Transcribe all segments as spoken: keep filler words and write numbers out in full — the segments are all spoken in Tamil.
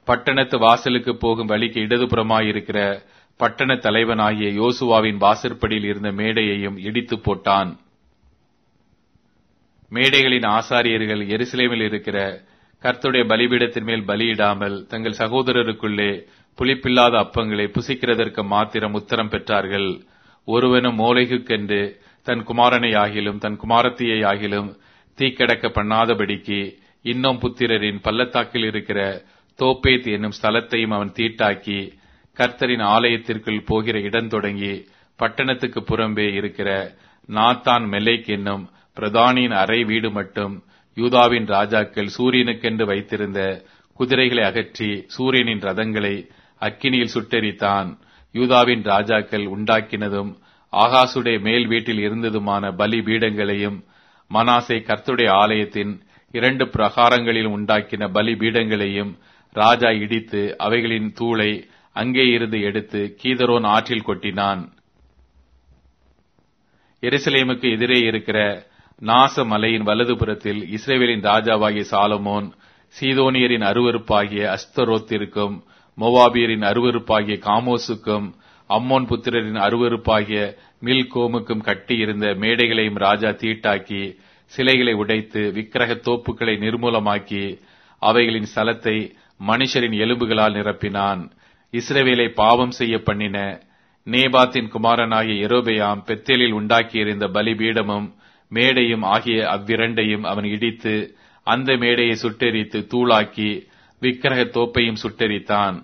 பட்டணத்து வாசலுக்கு போகும் வழிக்கு இடதுபுறமாயிருக்கிற பட்டண தலைவனாகிய யோசுவாவின் வாசற்படியில் இருந்த மேடையையும் இடித்து போட்டான். மேடைகளின் ஆசாரியர்கள் எருசலேமில் இருக்கிற கர்த்தருடைய பலிபீடத்தின் மேல் பலியிடாமல் தங்கள் சகோதரருக்குள்ளே புளிப்பில்லாத அப்பங்களை புசிக்கிறதற்கு மாத்திரம் உத்தரம் பெற்றார்கள். ஒருவனும் மோளேகுக்கென்று தன் குமாரனை ஆகிலும் தன் குமாரத்தியை ஆகிலும் தீக்கடக்க பண்ணாதபடிக்கு இன்னும் புத்திரரின் பள்ளத்தாக்கில் இருக்கிற தோப்பேத் என்னும் ஸ்தலத்தையும் அவன் தீட்டாக்கி கர்த்தரின் ஆலயத்திற்குள் போகிற இடம் தொடங்கி பட்டணத்துக்கு புறம்பே இருக்கிற நாத்தான் மெலேக் என்னும் பிரதானியின் அறை வீடு மட்டும் யூதாவின் ராஜாக்கள் சூரியனுக்கென்று வைத்திருந்த குதிரைகளை அகற்றி சூரியனின் ரதங்களை அக்கினியில் சுட்டெரித்தான். யூதாவின் ராஜாக்கள் உண்டாக்கினதும் ஆகாசுடைய மேல் வீட்டில் இருந்ததுமான பலி பீடங்களையும் மனாசே கர்த்தருடைய ஆலயத்தின் இரண்டு பிரகாரங்களில் உண்டாக்கின பலி பீடங்களையும் ராஜா இடித்து அவைகளின் தூளை அங்கே இருந்து எடுத்து கீதரோன் ஆற்றில் கொட்டினான். எருசலேமுக்கு எதிரே இருக்கிற நாச மலையின் வலதுபுறத்தில் இஸ்ரவேலின் ராஜாவாகிய சாலமோன் சீதோனியரின் அருவருப்பாகிய அஸ்தரோத்திற்கும் மோவாபியரின் அருவருப்பாகிய காமோசுக்கும் அம்மோன் புத்திரரின் அருவருப்பாகிய மில்கோமுக்கும் கட்டியிருந்த மேடைகளையும் ராஜா தீட்டாக்கி சிலைகளை உடைத்து விக்கிரக தோப்புக்களை நிர்மூலமாக்கி அவைகளின் ஸ்தலத்தை மனுஷரின் எலும்புகளால் நிரப்பினான். இஸ்ரவேலை பாவம் செய்ய பண்ணின நேபாத்தின் குமாரனாகிய யெரொபெயாம் பெத்தேலில் உண்டாக்கியிருந்த பலிபீடமும் மேடையும் ஆகிய அவ்விரண்டையும் அவன் இடித்து அந்த மேடையை சுட்டெரித்து தூளாக்கி விக்கிரக தோப்பையும் சுட்டெரித்தான்.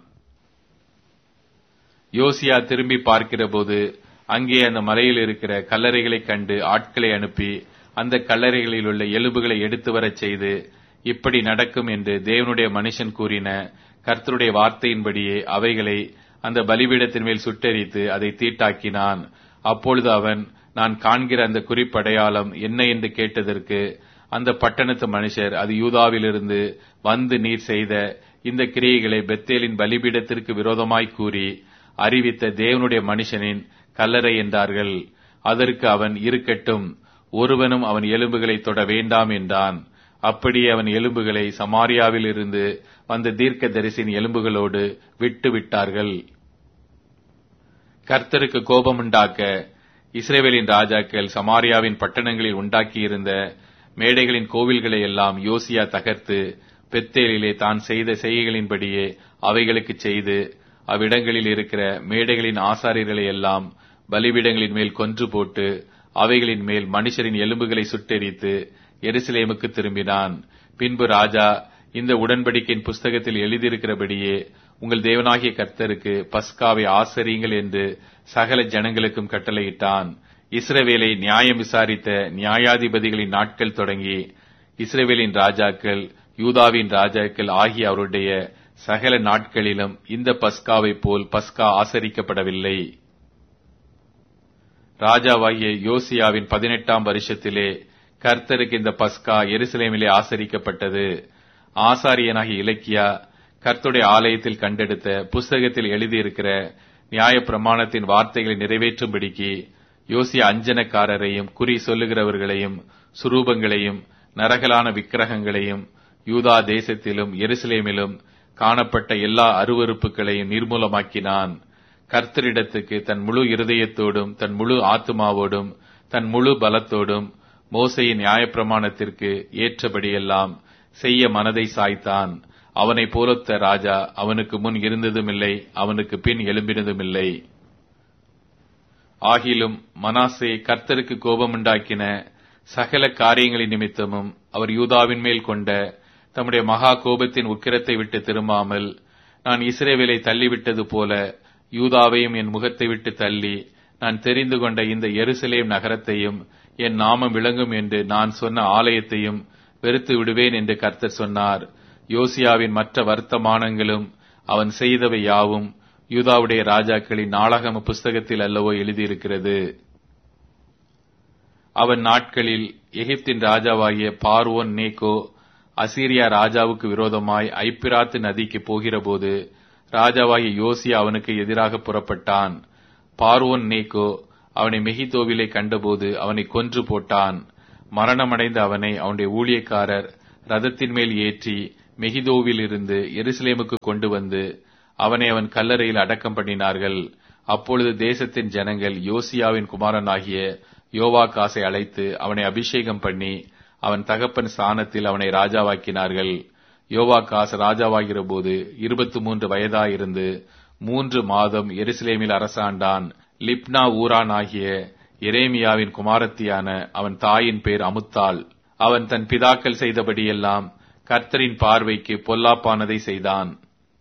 யோசியா திரும்பி பார்க்கிற போது அங்கே அந்த மலையில் இருக்கிற கல்லறைகளை கண்டு ஆட்களை அனுப்பி அந்த கல்லறைகளில் உள்ள எலும்புகளை எடுத்து வரச் செய்து, இப்படி நடக்கும் என்று தேவனுடைய மனுஷன் கூறின கர்த்தருடைய வார்த்தையின்படியே அவைகளை அந்த பலிபீடத்தின் மேல் சுட்டெரித்து அதை தீட்டாக்கினான். அப்பொழுது அவன், நான் காண்கிற அந்த குறிப்படையாளம் என்ன என்று கேட்டதற்கு, அந்த பட்டணத்து மனுஷர், அது யூதாவிலிருந்து வந்து நீர் செய்த இந்த கிரியைகளை பெத்தேலின் பலிபீடத்திற்கு விரோதமாய் கூறி அறிவித்த தேவனுடைய மனுஷனின் கல்லறை என்றார்கள். அதற்கு அவன், இருக்கட்டும், ஒருவனும் அவன் எலும்புகளை தொட வேண்டாம் என்றான். அப்படியே அவன் எலும்புகளை சமாரியாவில் இருந்து வந்த தீர்க்க தரிசின் எலும்புகளோடு விட்டு விட்டார்கள். கர்த்தருக்கு கோபமுண்டாக்க இஸ்ரவேலின் ராஜாக்கள் சமாரியாவின் பட்டணங்களில் உண்டாக்கியிருந்த மேடைகளின் கோவில்களை எல்லாம் யோசியா தகர்த்து பெத்தேலிலே தான் செய்த செய்கைகளின்படியே அவைகளுக்கு செய்து அவ்விடங்களில் இருக்கிற மேடைகளின் ஆசாரியர்களை எல்லாம் பலிபீடங்களின் மேல் கொன்று போட்டு அவைகளின் மேல் மனுஷரின் எலும்புகளை சுட்டெரித்து எருசலேமுக்கு திரும்பினான். பின்பு ராஜா, இந்த உடன்படிக்கையின் புஸ்தகத்தில் எழுதியிருக்கிறபடியே உங்கள் தேவனாகிய கர்த்தருக்கு பஸ்காவை ஆசரியுங்கள் என்று சகல ஜனங்களுக்கும் கட்டளையிட்டான். இஸ்ரவேலை நியாயம் விசாரித்த நியாயாதிபதிகளின் நாட்கள் தொடங்கி இஸ்ரவேலின் ராஜாக்கள் யூதாவின் ராஜாக்கள் ஆகிய அவருடைய சகல நாட்களிலும் இந்த பஸ்காவை போல் பஸ்கா ஆசரிக்கப்படவில்லை. ராஜாவாகிய யோசியாவின் பதினெட்டாம் வருஷத்திலே கர்த்தருக்கு இந்த பஸ்கா எருசலேமிலே ஆசரிக்கப்பட்டது. ஆசாரியனாகிய இலக்கியா கர்த்தருடைய ஆலயத்தில் கண்டெடுத்த புஸ்தகத்தில் எழுதியிருக்கிற நியாய பிரமாணத்தின் வார்த்தைகளை நிறைவேற்றும்படிக்கு யோசியா அஞ்சனக்காரரையும் குறி சொல்லுகிறவர்களையும் சுரூபங்களையும் நரகலான விக்கிரகங்களையும் யூதா தேசத்திலும் எருசலேமிலும் காணப்பட்ட எல்லா அருவருப்புகளையும் நிர்மூலமாக்கினான். கர்த்தரிடத்துக்கு தன் முழு இருதயத்தோடும் தன் முழு ஆத்துமாவோடும் தன் முழு பலத்தோடும் மோசேயின் நியாயப்பிரமாணத்திற்கு ஏற்றபடியெல்லாம் செய்ய மனதை சாய்த்தான். அவனை போலொத்த ராஜா அவனுக்கு முன் இருந்ததுமில்லை, அவனுக்கு பின் எழும்பினதுமில்லை. ஆகிலும் மனாசே கர்த்தருக்கு கோபமுண்டாக்கின சகல காரியங்களின் நிமித்தமும் அவர் யூதாவின் மேல் கொண்ட தம்முடைய மகா கோபத்தின் உக்கிரத்தை விட்டு திரும்பாமல், நான் இஸ்ரவேலை தள்ளிவிட்டது போல யூதாவையும் என் முகத்தை விட்டு தள்ளி நான் தெரிந்து கொண்ட இந்த எருசலேம் நகரத்தையும் என் நாமம் விளங்கும் என்று நான் சொன்ன ஆலயத்தையும் வெறுத்து விடுவேன் என்று கர்த்தர் சொன்னார். யோசியாவின் மற்ற வர்த்தமானங்களும் அவன் செய்தவை யாவும் யூதாவுடைய ராஜாக்களின் நாளாகம புஸ்தகத்தில் அல்லவோ எழுதியிருக்கிறது. அவன் நாட்களில் எகிப்தின் ராஜாவாகிய பார்வோன் நேகோ அசீரியா ராஜாவுக்கு விரோதமாய் ஐப்பிராத்து நதிக்கு போகிற போது ராஜாவாகிய யோசியா அவனுக்கு எதிராக புறப்பட்டான். பார்வோன் நேகோ அவனை மெகிதோவிலே கண்டபோது அவனை கொன்று போட்டான். மரணமடைந்த அவனை அவனுடைய ஊழியக்காரர் ரதத்தின் மேல் ஏற்றி மெகிதோவில் இருந்து எருசலேமுக்கு கொண்டு வந்து அவனை அவன் கல்லறையில் அடக்கம் பண்ணினார்கள். அப்பொழுது தேசத்தின் ஜனங்கள் யோசியாவின் குமாரனாகிய யோவாகாசை அழைத்து அவனை அபிஷேகம் பண்ணி அவன் தகப்பன் ஸ்தானத்தில் அவனை ராஜாவாக்கினார்கள். யோவாகாஸ் ராஜாவாகிற போது இருபத்தி மூன்று வயதாயிருந்து மூன்று மாதம் எருசலேமில் அரசாண்டான். லிப்னா ஊரானாகிய எரேமியாவின் குமாரத்தியான அவன் தாயின் பேர் அமுத்தாள். அவன் தன் பிதாக்கள் செய்தபடியெல்லாம் கர்த்தரின் பார்வைக்கு பொல்லாப்பானதை செய்தான்.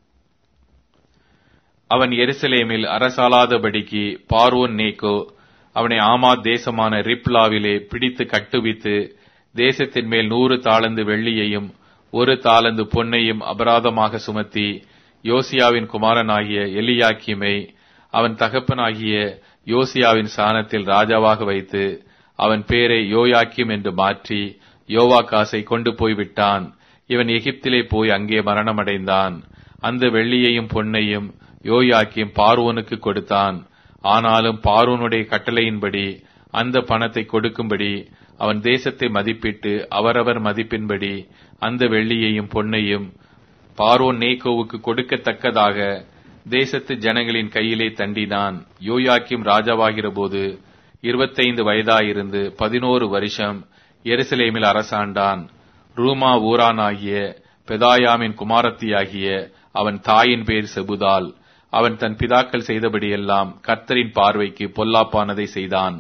அவன் எருசலேமில் அரசாளாதபடிக்கு பார்வோன் நேக்கோ அவனை ஆமாத் தேசமான ரிப்லாவிலே பிடித்து கட்டுவித்து தேசத்தின் மேல் நூறு தாளந்து வெள்ளியையும் ஒரு தாளந்து பொன்னையும் அபராதமாக சுமத்தி யோசியாவின் குமாரனாகிய எலியாக்கிமை அவன் தகப்பனாகிய யோசியாவின் ஸ்தானத்தில் ராஜாவாக வைத்து அவன் பேரை யோயாக்கிம் என்று மாற்றி யோவாகாசை கொண்டு போய்விட்டான். இவன் எகிப்திலே போய் அங்கே மரணமடைந்தான். அந்த வெள்ளியையும் பொன்னையும் யோயாக்கிம் பார்வோனுக்கு கொடுத்தான். ஆனாலும் பார்வோனுடைய கட்டளையின்படி அந்த பணத்தை கொடுக்கும்படி அவன் தேசத்தை மதிப்பிட்டு அவரவர் மதிப்பின்படி அந்த வெள்ளியையும் பொன்னையும் பார்வோன் நேக்கோவுக்கு கொடுக்கத்தக்கதாக தேசத்து ஜனங்களின் கையிலே தண்டினான். யோயாக்கிம் ராஜாவாகிற போது இருபத்தைந்து வயதாயிருந்து பதினோரு வருஷம் எருசலேமில் அரசாண்டான். ரூமா ஊரானாகிய பெதாயாமின் குமாரத்தியாகிய அவன் தாயின் பேர் செபுதால். அவன் தன் பிதாக்கள் செய்தபடியெல்லாம் கர்த்தரின் பார்வைக்கு பொல்லாப்பானதை செய்தான்.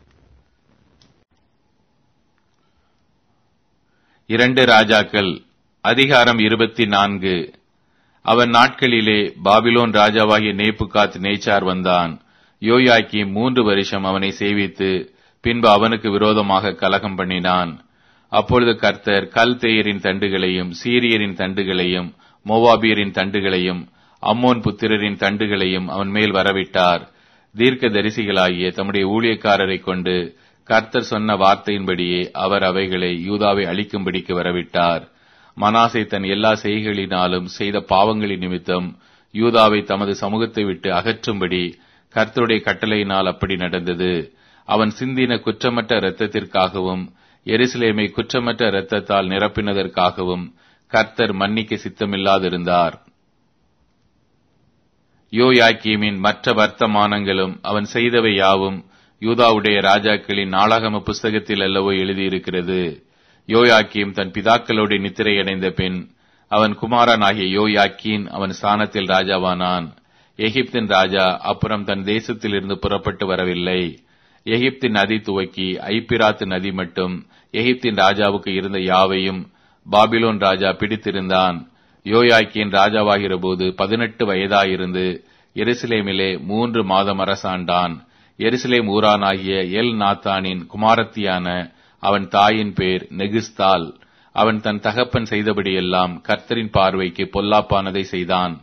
இரண்டு ராஜாக்கள் அதிகாரம் இருபத்தி நான்கு. அவன் நாட்களிலே பாபிலோன் ராஜாவாகிய நேபுகாத் நேச்சார் வந்தான். யோயாக்கீம் மூன்று வருஷம் அவனை சேவித்து பின்பு அவனுக்கு விரோதமாக கலகம் பண்ணினான். அப்பொழுது கர்த்தர் கல்தேயரின் தண்டுகளையும் சீரியரின் தண்டுகளையும் மோவாபியரின் தண்டுகளையும் அம்மோன் புத்திரரின் தண்டுகளையும் அவன் மேல் வரவிட்டார். தீர்க்க தரிசிகளாகிய தம்முடைய ஊழியக்காரரை கொண்டு கர்த்தர் சொன்ன வார்த்தையின்படியே அவர் அவைகளை யூதாவை அழிக்கும்படிக்கு வரவிட்டார். மனாசே தன் எல்லா செய்கைகளினாலும் செய்த பாவங்களின் நிமித்தம் யூதாவை தமது சமூகத்தை விட்டு அகற்றும்படி கர்த்தருடைய கட்டளையினால் அப்படி நடந்தது. அவன் சிந்தின குற்றமற்ற இரத்தத்திற்காகவும் எருசலேமை குற்றமற்ற இரத்தத்தால் நிரப்பினதற்காகவும் கர்த்தர் மன்னிக்க சித்தமில்லாதிருந்தார். யோயாக்கீமின் மற்ற வர்த்தமானங்களும் அவன் செய்தவை யாவும் யூதாவுடைய ராஜாக்களின் நாளாகம புஸ்தகத்தில் அல்லவோ எழுதியிருக்கிறது. யோயாக்கீம் தன் பிதாக்களோடு நித்திரையடைந்த பின் அவன் குமாரனாகிய யோயாக்கீன் அவன் ஸ்தானத்தில் ராஜாவானான். எகிப்தின் ராஜா அப்புறம் தன் தேசத்திலிருந்து புறப்பட்டு வரவில்லை. எகிப்தின் நதி துவக்கி ஐப்பிராத்து நதி மட்டும் எகிப்தின் ராஜாவுக்கு இருந்த யாவையும் பாபிலோன் ராஜா பிடித்திருந்தான். யோயாக்கீன் ராஜாவாகிற போது பதினெட்டு வயதாயிருந்து எருசலேமிலே மூன்று மாதம் அரசாண்டான். எருசலேம் ஊரானாகிய எல் நாத்தானின் குமாரத்தியான அவன் தாயின் பேர் நெகிஸ்தால். அவன் தன் தகப்பன் செய்தபடியெல்லாம் கர்த்தரின் பார்வைக்கு பொல்லாப்பானதை செய்தான்.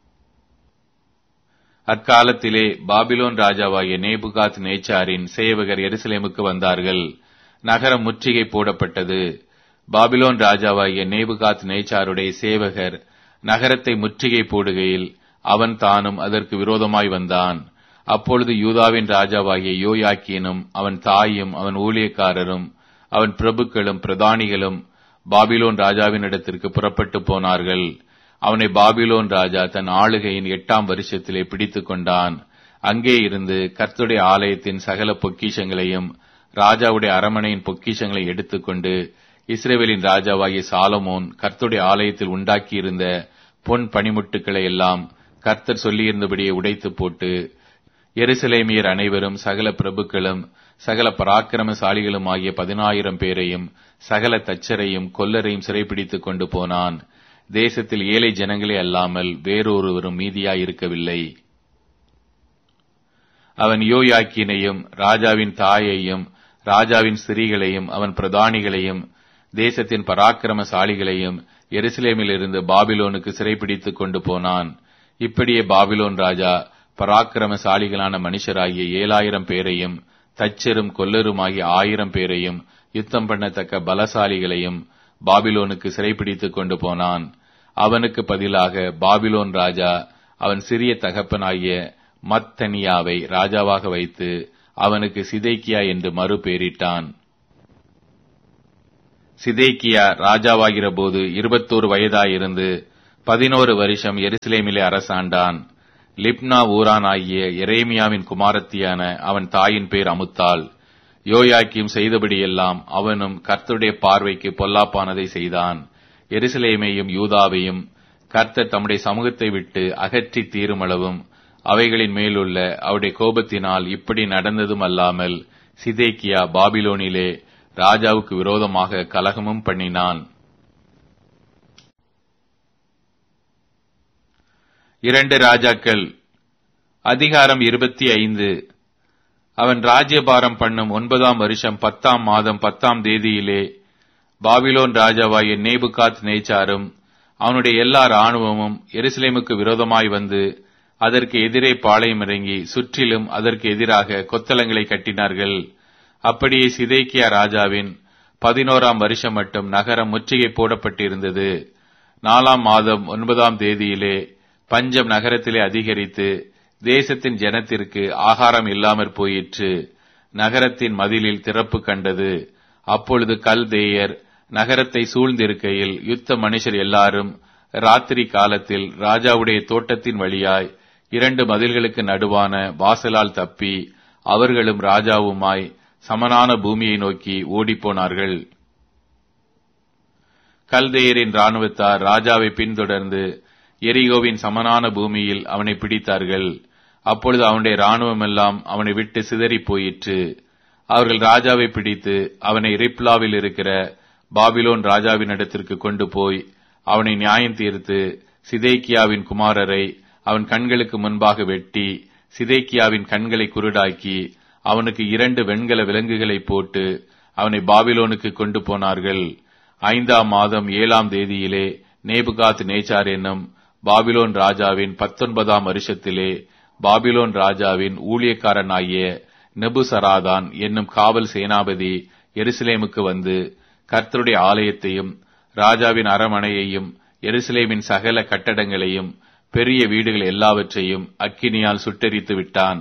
அக்காலத்திலே பாபிலோன் ராஜாவாகிய நேபுகாத் நேச்சாரின் சேவகர் எருசலேமுக்கு வந்தார்கள். நகரம் முற்றுகை போடப்பட்டது. பாபிலோன் ராஜாவாகிய நேபுகாத் நேச்சாருடைய சேவகர் நகரத்தை முற்றுகை போடுகையில் அவன் தானும் அதற்கு விரோதமாய் வந்தான். அப்பொழுது யூதாவின் ராஜாவாகிய யோயாக்கீனும் அவன் தாயும் அவன் ஊழியக்காரரும் அவன் பிரபுக்களும் பிரதானிகளும் பாபிலோன் ராஜாவினிடத்திற்கு புறப்பட்டு போனார்கள். அவனை பாபிலோன் ராஜா தன் ஆளுகையின் எட்டாம் வருஷத்திலே பிடித்துக் கொண்டான். அங்கே இருந்து கர்த்தருடைய ஆலயத்தின் சகல பொக்கிஷங்களையும் ராஜாவுடைய அரமனையின் பொக்கிஷங்களை எடுத்துக்கொண்டு இஸ்ரவேலின் ராஜாவாகிய சாலமோன் கர்த்தருடைய ஆலயத்தில் உண்டாக்கியிருந்த பொன் பணிமுட்டுக்களை எல்லாம் கர்த்தர் சொல்லியிருந்தபடியே உடைத்து போட்டு எருசலேமியர் அனைவரும் சகல பிரபுக்களும் சகல பராக்கிரமசாலிகளும் ஆகிய பதினாயிரம் பேரையும் சகல தச்சரையும் கொல்லரையும் சிறைப்பிடித்துக் கொண்டு போனான். தேசத்தில் ஏழை ஜனங்களே அல்லாமல் வேறொருவரும் மீதியாயிருக்கவில்லை. அவன் யோயாக்கீனையும் ராஜாவின் தாயையும் ராஜாவின் ஸ்திரீகளையும் அவன் பிரதானிகளையும் தேசத்தின் பராக்கிரமசாலிகளையும் எருசலேமில் இருந்து பாபிலோனுக்கு சிறைப்பிடித்துக் கொண்டு போனான். இப்படியே பாபிலோன் ராஜா பராக்கிரமசாலிகளான மனுஷராகிய ஏழாயிரம் பேரையும் தச்சரும் கொல்லருமாகிய ஆயிரம் பேரையும் யுத்தம் பண்ணத்தக்க பலசாலிகளையும் பாபிலோனுக்கு சிறைப்பிடித்துக் கொண்டு போனான். அவனுக்கு பதிலாக பாபிலோன் ராஜா அவன் சிறிய தகப்பனாகிய மத்தனியாவை ராஜாவாக வைத்து அவனுக்கு சிதேக்கியா என்று மறு பெயரிட்டான். சிதேக்கியா ராஜாவாகிற போது இருபத்தோரு வயதாயிருந்து பதினோரு வருஷம் எருசலேமிலே அரசாண்டான். லிப்னா ஊரான் ஆகிய எரேமியாவின் குமாரத்தியான அவன் தாயின் பேர் அமுத்தாள். யோயாக்கீம் செய்தபடியெல்லாம் அவனும் கர்த்தருடைய பார்வைக்கு பொல்லாப்பானதை செய்தான். எருசலேமையும் யூதாவையும் கர்த்தர் தம்முடைய சமூகத்தை விட்டு அகற்றி தீருமளவும் அவைகளின் மேலுள்ள அவருடைய கோபத்தினால் இப்படி நடந்ததும் அல்லாமல் சிதேக்கியா பாபிலோனிலே ராஜாவுக்கு விரோதமாக கலகமும் பண்ணினான். இரண்டு ராஜாக்கள் அதிகாரம் இருபத்தி ஐந்து. அவன் ராஜ்யபாரம் பண்ணும் ஒன்பதாம் வருஷம் பத்தாம் மாதம் பத்தாம் தேதியிலே பாபிலோன் ராஜாவாகிய நேபுகாத் நேச்சாரும் அவனுடைய எல்லா இராணுவமும் எருசலேமுக்கு விரோதமாய் வந்து அதற்கு எதிரே பாளையம் இறங்கி சுற்றிலும் அதற்கு எதிராக கொத்தளங்களை கட்டினார்கள். அப்படியே சிதேக்கியா ராஜாவின் பதினோராம் வருஷம் மட்டும் நகரம் முற்றுகை போடப்பட்டிருந்தது. நாலாம் மாதம் ஒன்பதாம் தேதியிலே பஞ்சம் நகரத்திலே அதிகரித்து தேசத்தின் ஜனத்திற்கு ஆகாரம் இல்லாமற் போயிற்று. நகரத்தின் மதிலில் திறப்பு கண்டது. அப்பொழுது கல்தேயர் நகரத்தை சூழ்ந்திருக்கையில் யுத்த மனுஷர் எல்லாரும் ராத்திரி காலத்தில் ராஜாவுடைய தோட்டத்தின் வழியாய் இரண்டு மதில்களுக்கு நடுவான வாசலால் தப்பி அவர்களும் ராஜாவுமாய் சமனான பூமியை நோக்கி ஓடிப்போனார்கள். கல்தேயரின் இராணுவத்தார் ராஜாவை பின்தொடர்ந்து எரிகோவின் சமனான பூமியில் அவனை பிடித்தார்கள். அப்பொழுது அவனுடைய இராணுவமெல்லாம் அவனை விட்டு சிதறி போயிற்று. அவர்கள் ராஜாவை பிடித்து அவனை ரிப்லாவில் இருக்கிற பாபிலோன் ராஜாவினிடத்திற்கு கொண்டு போய் அவனை நியாயம் தீர்த்து சிதேக்கியாவின் குமாரரை அவன் கண்களுக்கு முன்பாக வெட்டி சிதேக்கியாவின் கண்களை குருடாக்கி அவனுக்கு இரண்டு வெண்கல விலங்குகளை போட்டு அவனை பாபிலோனுக்கு கொண்டு போனார்கள். ஐந்தாம் மாதம் ஏழாம் தேதியிலே நேபுகாத் நேச்சார் என்னும் பாபிலோன் ராஜாவின் பத்தொன்பதாம் வருஷத்திலே பாபிலோன் ராஜாவின் ஊழியக்காரனாகிய நெபுசராதான் என்னும் காவல் சேனாபதி எருசலேமுக்கு வந்து கர்த்தருடைய ஆலயத்தையும் ராஜாவின் அரமனையையும் எருசலேமின் சகல கட்டடங்களையும் பெரிய வீடுகள் எல்லாவற்றையும் அக்கினியால் சுட்டெரித்து விட்டான்.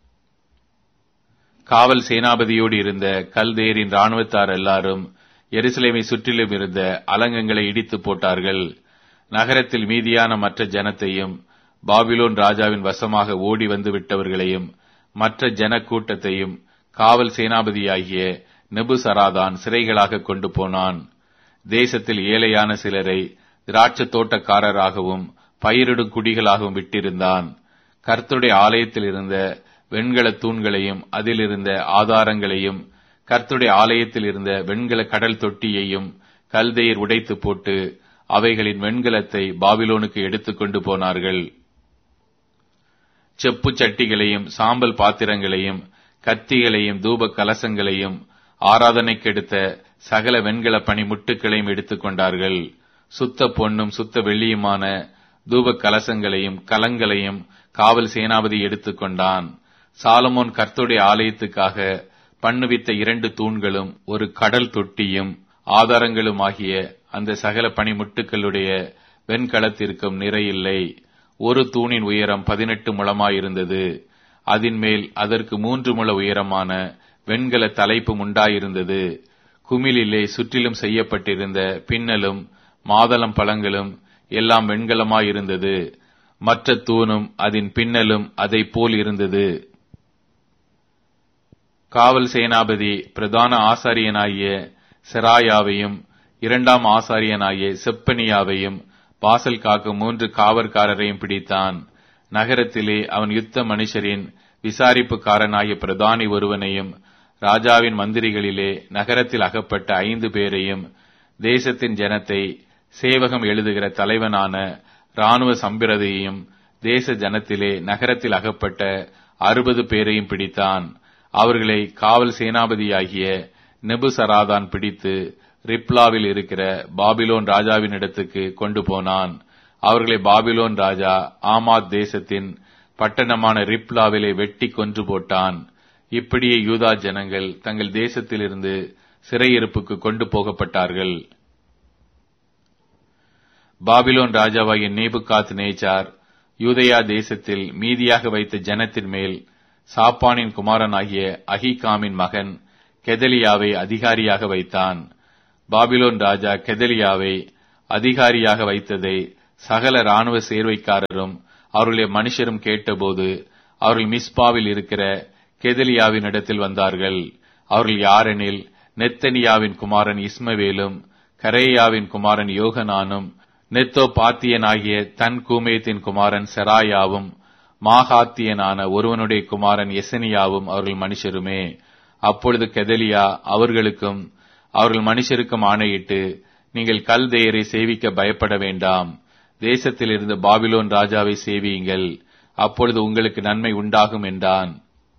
காவல் சேனாபதியோடு இருந்த கல்தேரின் இராணுவத்தார் எல்லாரும் எருசலேமை சுற்றிலும் இருந்த அலங்கங்களை இடித்து போட்டார்கள். நகரத்தில் மீதியான மற்ற ஜனத்தையும் பாபிலோன் ராஜாவின் வசமாக ஓடி வந்து விட்டவர்களையும் மற்ற ஜன கூட்டத்தையும் காவல் சேனாபதியாகிய நெபுசராதான் சிறைகளாக கொண்டு போனான். தேசத்தில் ஏழையான சிலரை திராட்சை தோட்டக்காரராகவும் பயிரிடும் குடிகளாகவும் விட்டிருந்தான். கர்த்தருடைய ஆலயத்தில் இருந்த வெண்கல தூண்களையும் அதில் இருந்த ஆதாரங்களையும் கர்த்தருடைய ஆலயத்தில் இருந்த வெண்கல கடல் தொட்டியையும் கல்தேயர் உடைத்து போட்டு அவைகளின் வெண்கலத்தை பாபிலோனுக்கு எடுத்துக் கொண்டு போனார்கள். செப்பு சட்டிகளையும் சாம்பல் பாத்திரங்களையும் கத்திகளையும் தூப கலசங்களையும் ஆராதனைக்கெடுத்த சகல வெண்கல பனிமுட்டுகளையும் எடுத்துக் கொண்டார்கள். சுத்த பொன்னும் சுத்த வெள்ளியுமான தூப கலசங்களையும் கலங்களையும் காவல் சேனாபதி எடுத்துக் கொண்டான். சாலமோன் கர்த்தருடைய ஆலயத்துக்காக பண்ணுவித்த இரண்டு தூண்களும் ஒரு கடல் தொட்டியும் ஆதாரங்களும் ஆகிய அந்த சகல பனிமுட்டுக்களுடைய வெண்கலத்திற்கும் நிறையில்லை. ஒரு தூணின் உயரம் பதினெட்டு முழமாயிருந்தது. அதன் மேல் அதற்கு மூன்று முழ உயரமான வெண்கல தலைப்பும் உண்டாயிருந்தது. குமிழிலே சுற்றிலும் செய்யப்பட்டிருந்த பின்னலும் மாதளம் பழங்களும் எல்லாம் வெண்கலமாயிருந்தது. மற்ற தூணும் அதன் பின்னலும் அதை போல் இருந்தது. காவல் சேனாபதி பிரதான ஆசாரியனாகிய செராயாவையும் இரண்டாம் ஆசாரியனாகிய செப்பனியாவையும் வாசல் காக்கும் மூன்று காவற்காரரையும் பிடித்தான். நகரத்திலே அவன் யுத்த மனுஷரின் விசாரிப்புக்காரனாகிய பிரதானி ஒருவனையும் ராஜாவின் மந்திரிகளிலே நகரத்தில் அகப்பட்ட ஐந்து பேரையும் தேசத்தின் ஜனத்தை சேவகம் எழுதுகிற தலைவனான இராணுவ சம்பிரதியையும் தேச ஜனத்திலே நகரத்தில் அகப்பட்ட அறுபது பேரையும் பிடித்தான். அவர்களை காவல் சேனாபதியாகிய நெபுசராதான் பிடித்து ரிப்லாவில் இருக்கிற பாபிலோன் ராஜாவின் இடத்துக்கு கொண்டு போனான். அவர்களை பாபிலோன் ராஜா ஆமாத் தேசத்தின் பட்டணமான ரிப்லாவிலே வெட்டி கொன்று போட்டான். இப்படியே யூதா ஜனங்கள் தங்கள் தேசத்திலிருந்து சிறையிருப்புக்கு கொண்டு போகப்பட்டார்கள். பாபிலோன் ராஜாவாகிய நேபுகாத் நேச்சார் யூதேயா தேசத்தில் மீதியாக வைத்த ஜனத்தின் மேல் சாப்பானின் குமாரனாகிய அகிகாமின் மகன் கெதலியாவை அதிகாரியாக வைத்தான். பாபிலோன் ராஜா கெதலியாவை அதிகாரியாக வைத்ததை சகல இராணுவ சேர்வைக்காரரும் அவர்களுடைய மனுஷரும் கேட்டபோது அவர்கள் மிஸ்பாவில் இருக்கிற கெதலியாவின் இடத்தில் வந்தார்கள். அவர்கள் யாரெனில், நெத்தனியாவின் குமாரன் இஸ்மவேலும், கரேயாவின் குமாரன் யோகனானும், நெத்தோ பாத்தியனாகிய தன் கூமேத்தின் குமாரன் செராயாவும், மாகாத்தியனான ஒருவனுடைய குமாரன் எசனியாவும் அவர்கள் மனுஷருமே. அப்பொழுது கெதலியா அவர்களுக்கும் அவர்கள் மனுஷருக்கும் ஆணையிட்டு, நீங்கள் கல்தேயரை சேவிக்க பயப்பட வேண்டாம், தேசத்திலிருந்து பாபிலோன் ராஜாவை சேவியுங்கள், அப்பொழுது உங்களுக்கு நன்மை உண்டாகும் என்றான்.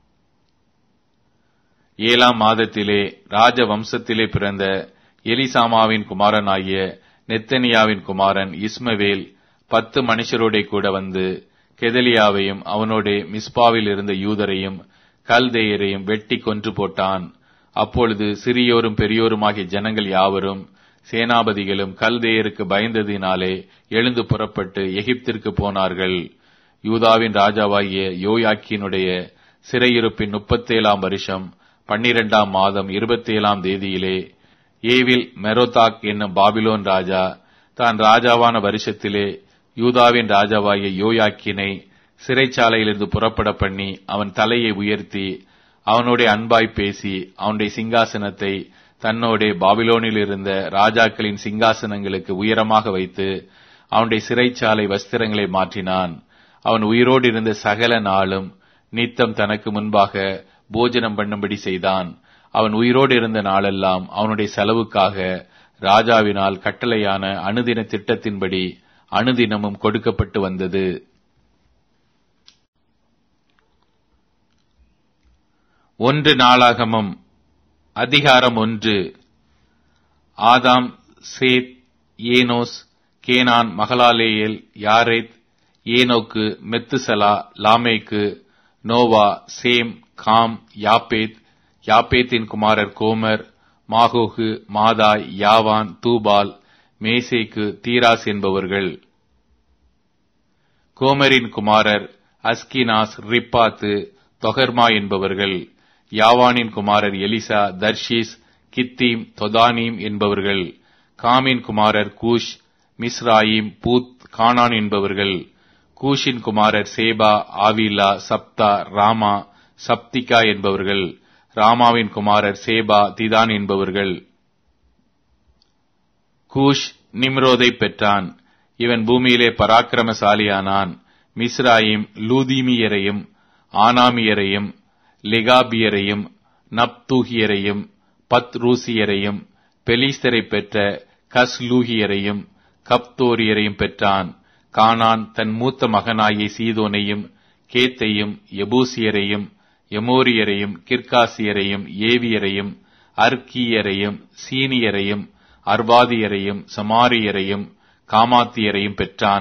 ஏழாம் மாதத்திலே ராஜ வம்சத்திலே பிறந்த எலிசாமாவின் குமாரனாகிய நெத்தனியாவின் குமாரன் இஸ்மவேல் பத்து மனுஷரோட கூட வந்து கெதலியாவையும் அவனோட மிஸ்பாவில் இருந்த யூதரையும் கல்தேயரையும் வெட்டி கொன்று போட்டான். அப்பொழுது சிறியோரும் பெரியோருமாகிய ஜனங்கள் யாவரும் சேனாபதிகளும் கல்தேயருக்கு பயந்ததினாலே எழுந்து புறப்பட்டு எகிப்திற்கு போனார்கள். யூதாவின் ராஜாவாகிய யோயாக்கினுடைய சிறையிருப்பின் முப்பத்தேழாம் வருஷம் பன்னிரண்டாம் மாதம் இருபத்தேழாம் தேதியிலே ஏவில் மெரோதாக் என்னும் பாபிலோன் ராஜா தான் ராஜாவான வருஷத்திலே யூதாவின் ராஜாவாகிய யோயாக்கினை சிறைச்சாலையிலிருந்து புறப்பட பண்ணி அவன் தலையை உயர்த்தி அவனுடைய அன்பாய் பேசி அவனுடைய சிங்காசனத்தை தன்னோட பாபிலோனில் இருந்த ராஜாக்களின் சிங்காசனங்களுக்கு உயரமாக வைத்து அவனுடைய சிறைச்சாலை வஸ்திரங்களை மாற்றினான். அவன் உயிரோடு இருந்த சகல நாளும் நித்தம் தனக்கு முன்பாக போஜனம் பண்ணும்படி செய்தான். அவன் உயிரோடு இருந்த நாளெல்லாம் அவனுடைய செலவுக்காக ராஜாவினால் கட்டளையான அனுதின திட்டத்தின்படி அனுதினமும் கொடுக்கப்பட்டு வந்தது. ஒன்று நாளாகமம் அதிகாரம் ஒன்று. ஆதாம், சேத், ஏனோஸ், கேனான், மகலாலேயேல், யாரேத், ஏனோக்கு, மெத்துசலா, லாமேக்கு, நோவா, சேம், காம், யாப்பேத், யாப்பேத்தின் குமாரர் கோமர், மாகோகு, மாதாய், யாவான், தூபால், மேசேக்கு, தீராஸ் என்பவர்கள். கோமரின் குமாரர் அஸ்கினாஸ், ரிப்பாத்து, தொகர்மா என்பவர்கள். யாவானின் குமாரர் எலிசா, தர்ஷீஸ், கித்தீம், தொதானீம் என்பவர்கள். காமின் குமாரர் கூஷ், மிஸ்ராயிம், பூத், கானான் என்பவர்கள். கூஷின் குமாரர் சேபா, ஆவிலா, சப்தா, ராமா, சப்திகா என்பவர்கள். ராமாவின் குமாரர் சேபா, திதான் என்பவர்கள். கூஷ் நிம்ரோதை பெற்றான். இவன் பூமியிலே பராக்கிரமசாலியானான். மிஸ்ராயிம் லூதீமியரையும் ஆனாமியரையும் லெகாபியரையும் நப்தூகியரையும் பத்ரூசியரையும் பெலிஸ்தரை பெற்ற கஸ்லூகியரையும் கப்தோரியரையும் பெற்றான். கானான் தன் மூத்த மகனாகிய சீதோனையும் கேத்தையும் எபூசியரையும் எமோரியரையும் கிர்காசியரையும் ஏவியரையும் அர்க்கியரையும் சீனியரையும் அர்வாதியரையும் சமாரியரையும் காமாத்தியரையும் பெற்றான்.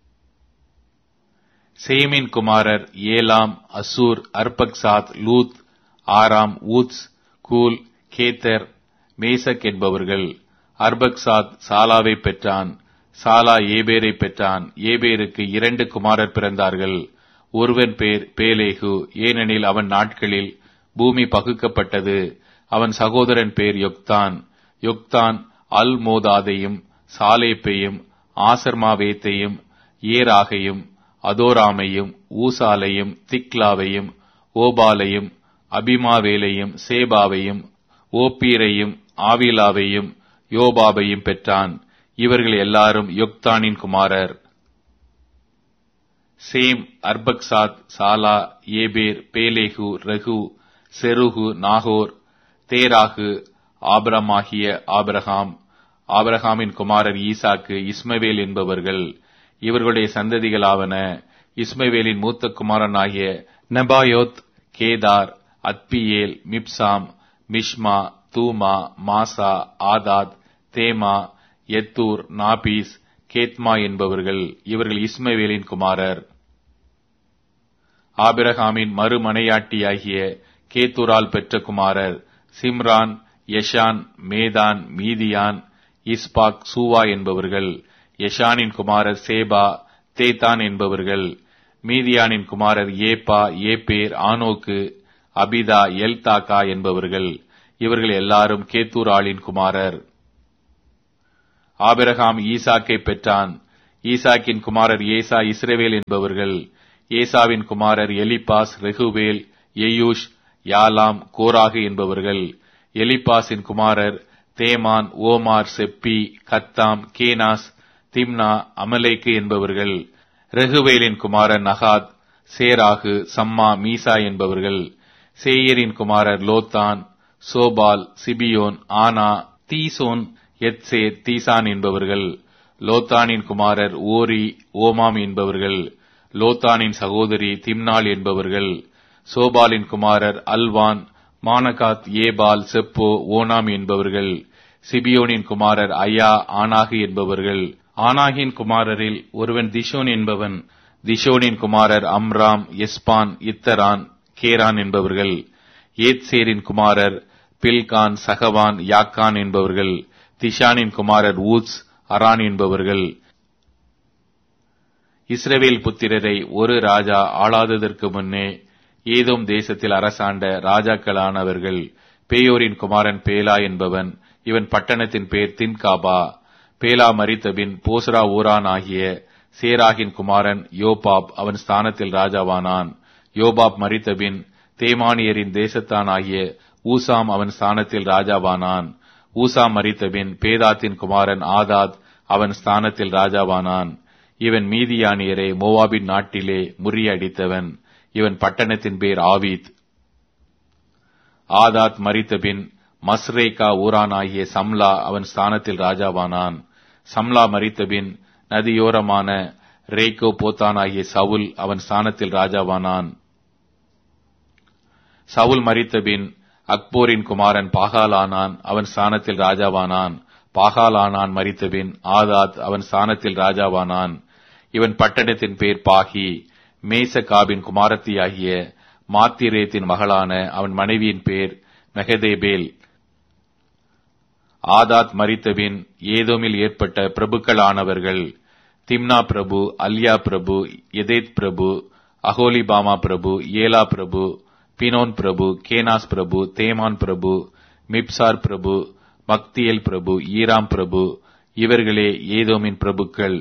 சேமின் குமாரர் ஏலாம், அசூர், அர்பக்சாத், லூத், ஆராம், ஊத்ஸ், கூல், கேத்தர், மேசக் என்பவர்கள். அர்பக்சாத் சாலாவை பெற்றான். சாலா ஏபேரை பெற்றான். ஏபேருக்கு இரண்டு குமாரர் பிறந்தார்கள். ஒருவன் பேர் பேலேகு, ஏனெனில் அவன் நாட்களில் பூமி பகுக்கப்பட்டது. அவன் சகோதரன் பேர் யொக்தான். யொக்தான் அல் மோதாதையும் சாலேப்பையும் ஆசர்மாவேத்தையும் ஏராகையும் அதோராமையும் ஊசாலையும் திக்லாவையும் ஓபாலையும் அபிமாவேலையும் சேபாவையும் ஓப்பீரையும் ஆவிலாவையும் யோபாபையும் பெற்றான். இவர்கள் எல்லாரும் யொக்தானின் குமாரர். சேம், அர்பக்சாத், சாலா, ஏபேர், பேலேகு, ரகு, செருகு, நாகோர், தேராகு, ஆபிரமாகிய ஆபிரகாம். ஆபிரகாமின் குமாரர் ஈசாக்கு, இஸ்மவேல் என்பவர்கள். இவர்களுடைய சந்ததிகளாவன: இஸ்மவேலின் மூத்த குமாரனாகிய நெபாயோத், கேதார், அத்பியேல், மிப்சாம், மிஷ்மா, தூமா, மாசா, ஆதாத், தேமா, எத்தூர், நாபீஸ், கேத்மா என்பவர்கள். இவர்கள் இஸ்மவேலின் குமாரர். ஆபிரகாமின் மறுமனையாட்டியாகிய கேத்தூரால் பெற்ற குமாரர் சிம்ரான், யஷான், மேதான், மீதியான், இஸ்பாக், சூவா என்பவர்கள். யஷானின் குமாரர் சேபா, தேதான் என்பவர்கள். மீதியானின் குமாரர் ஏப்பா, ஏப்பேர், ஆனோக்கு, அபிதா, எல்தாக்கா என்பவர்கள். இவர்கள் எல்லாரும் கேத்தூர் ஆளின் குமாரர். ஆபிரகாம் ஈசாக்கை பெற்றான். ஈசாக்கின் குமாரர் ஏசா இஸ்ரவேல் என்பவர்கள். ஏசாவின் குமாரர் எலிப்பாஸ், ரெகுவேல், எயூஷ், யாலாம், கோராகு என்பவர்கள். எலிப்பாசின் குமாரர் தேமான், ஓமார், செப்பி, கத்தாம், கேனாஸ், திம்னா, அமலேக்கு என்பவர்கள். ரெகுவேலின் குமாரர் நகாத், சேராகு, சம்மா, மீசா என்பவர்கள். சேயரின் குமாரர் லோத்தான், சோபால், சிபியோன், ஆனா, தீசோன், எத்சேர், தீசான் என்பவர்கள். லோத்தானின் குமாரர் ஓரி, ஓமாம் என்பவர்கள். லோத்தானின் சகோதரி திம்னாள் என்பவர்கள். சோபாலின் குமாரர் அல்வான், மானகாத், ஏபால், செப்போ, ஓனாம் என்பவர்கள். சிபியோனின் குமாரர் அயா, ஆனாகு என்பவர்கள். ஆனாகின் குமாரரில் ஒருவன் திஷோன் என்பவன். திஷோனின் குமாரர் அம்ராம், எஸ்பான், இத்தரான், கேரான் என்பவர்கள். ஏத்சேரின் குமாரர் பில்கான், சகவான், யாக்கான் என்பவர்கள். திஷானின் குமாரர் ஊத்ஸ், அரான் என்பவர்கள். இஸ்ரவேல் புத்திரரை ஒரு ராஜா ஆளாததற்கு முன்னே ஏதோம் தேசத்தில் அரசாண்ட ராஜாக்களானவர்கள். பேயோரின் குமாரன் பேலா என்பவன். இவன் பட்டணத்தின் பேர் தின்காபா. பேலா மரித்தபின் போஸ்ரா ஊரான் ஆகிய சேராகின் குமாரன் யோபாப் அவன் ஸ்தானத்தில் ராஜாவானான். யோபாப் மரித்தபின் தேமானியரின் தேசத்தான் ஆகிய ஊசாம் அவன் ஸ்தானத்தில் ராஜாவானான். ஊசாம் மரித்தபின் பேதாத்தின் குமாரன் ஆதாத் அவன் ஸ்தானத்தில் ராஜாவானான். இவன் மீதியானியரை மோவாபின் நாட்டிலே முறியடித்தவன். இவன் பட்டணத்தின் பேர் ஆவீத். ஆதாத் மரித்தபின் மஸ்ரேகா ஊரானாகிய சம்லா அவன் ஸ்தானத்தில் ராஜாவானான். சம்லா மரித்தபின் நதியோரமான ரேக்கோ போத்தானாகிய சவுல் அவன் ஸ்தானத்தில் ராஜாவானான். சவுல் மரித்தபின் அக்போரின் குமாரன் பாகாலானான் அவன் ஸ்தானத்தில் ராஜாவானான். பாகாலானான் மரித்தபின் ஆதாத் அவன் ஸ்தானத்தில் ராஜாவானான். இவன் பட்டணத்தின் பேர் பாகி. மேசகாபின் குமாரத்தியாகிய மாத்திரேத்தின் மகளான அவன் மனைவியின் பேர் மெகதேபேல். ஆதாத் மரித்தபின் ஏதோமில் ஏற்பட்ட பிரபுக்களானவர்கள் திம்னா பிரபு, அல்யா பிரபு, எதேத் பிரபு, அகோலிபாமா பிரபு, ஏலா பிரபு, பினோன் பிரபு, கேனாஸ் பிரபு, தேமான் பிரபு, மிப்சார் பிரபு, மக்தியேல் பிரபு, ஈராம் பிரபு. இவர்களே ஏதோமின் பிரபுக்கள்.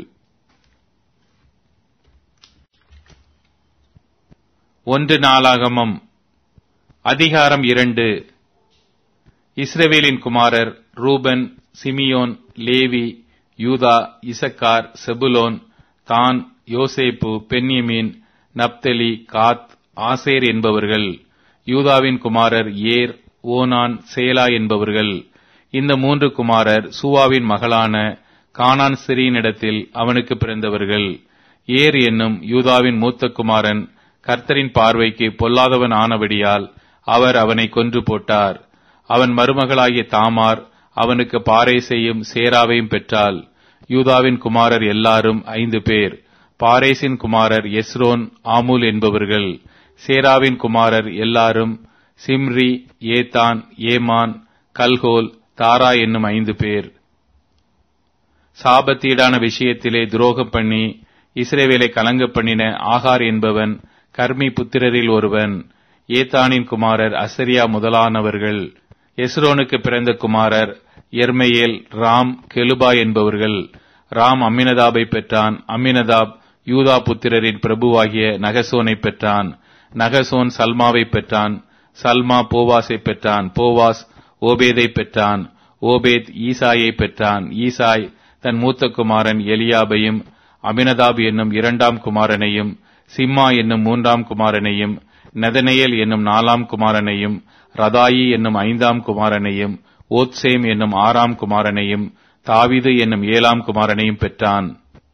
ஒன்று நாளாகமம் அதிகாரம் இரண்டு. இஸ்ரவேலின் குமாரர் ரூபன், சிமியோன், லேவி, யூதா, இசக்கார், செபுலோன், தான், யோசேப்பு, பென்யமீன், நப்தலி, காத், ஆசேர் என்பவர்கள். யூதாவின் குமாரர் ஏர், ஓனான், சேலா என்பவர்கள். இந்த மூன்று குமாரர் சூவாவின் மகளான கானான் ஸ்திரீயினிடத்தில் அவனுக்கு பிறந்தவர்கள். ஏர் என்னும் யூதாவின் மூத்த குமாரன் கர்த்தரின் பார்வைக்கு பொல்லாதவன் ஆனபடியால் அவர் அவனை கொன்று போட்டார். அவன் மருமகளாகிய தாமார் அவனுக்கு பாரேசையும் சேராவையும் பெற்றாள். யூதாவின் குமாரர் எல்லாரும் ஐந்து பேர். பாரேசின் குமாரர் எஸ்ரோன், ஆமூல் என்பவர்கள். சேராவின் குமாரர் எல்லாரும் சிம்ரி, ஏதான், ஏமான், கல்கோல், தாரா என்னும் ஐந்து பேர். சாபத்தீடான விஷயத்திலே துரோகம் பண்ணி இஸ்ரவேலை கலங்க பண்ணின ஆகார் என்பவன் கர்மி புத்திரரில் ஒருவன். ஏத்தானின் குமாரர் அசரியா முதலானவர்கள். எஸ்ரோனுக்கு பிறந்த குமாரர் எர்மெயேல், ராம், கெலுபா என்பவர்கள். ராம் அம்மினதாபை பெற்றான். அம்மினதாப் யூதா புத்திரரின் பிரபுவாகிய நகசோனை பெற்றான். நகசோன் சல்மாவை பெற்றான். சல்மா போவாசை பெற்றான். போவாஸ் ஓபேதை பெற்றான். ஓபேத் ஈசாயை பெற்றான். ஈசாய் தன் மூத்த குமாரன் எலியாபையும், அமினதாப் என்னும் இரண்டாம் குமாரனையும், சிம்மா என்னும் மூன்றாம் குமாரனையும், நெதனேயேல் என்னும் நாலாம் குமாரனையும், ரதாயி என்னும் ஐந்தாம் குமாரனையும், ஓத்சேம் என்னும் ஆறாம் குமாரனையும், தாவீது என்னும் ஏழாம் குமாரனையும் பெற்றான்.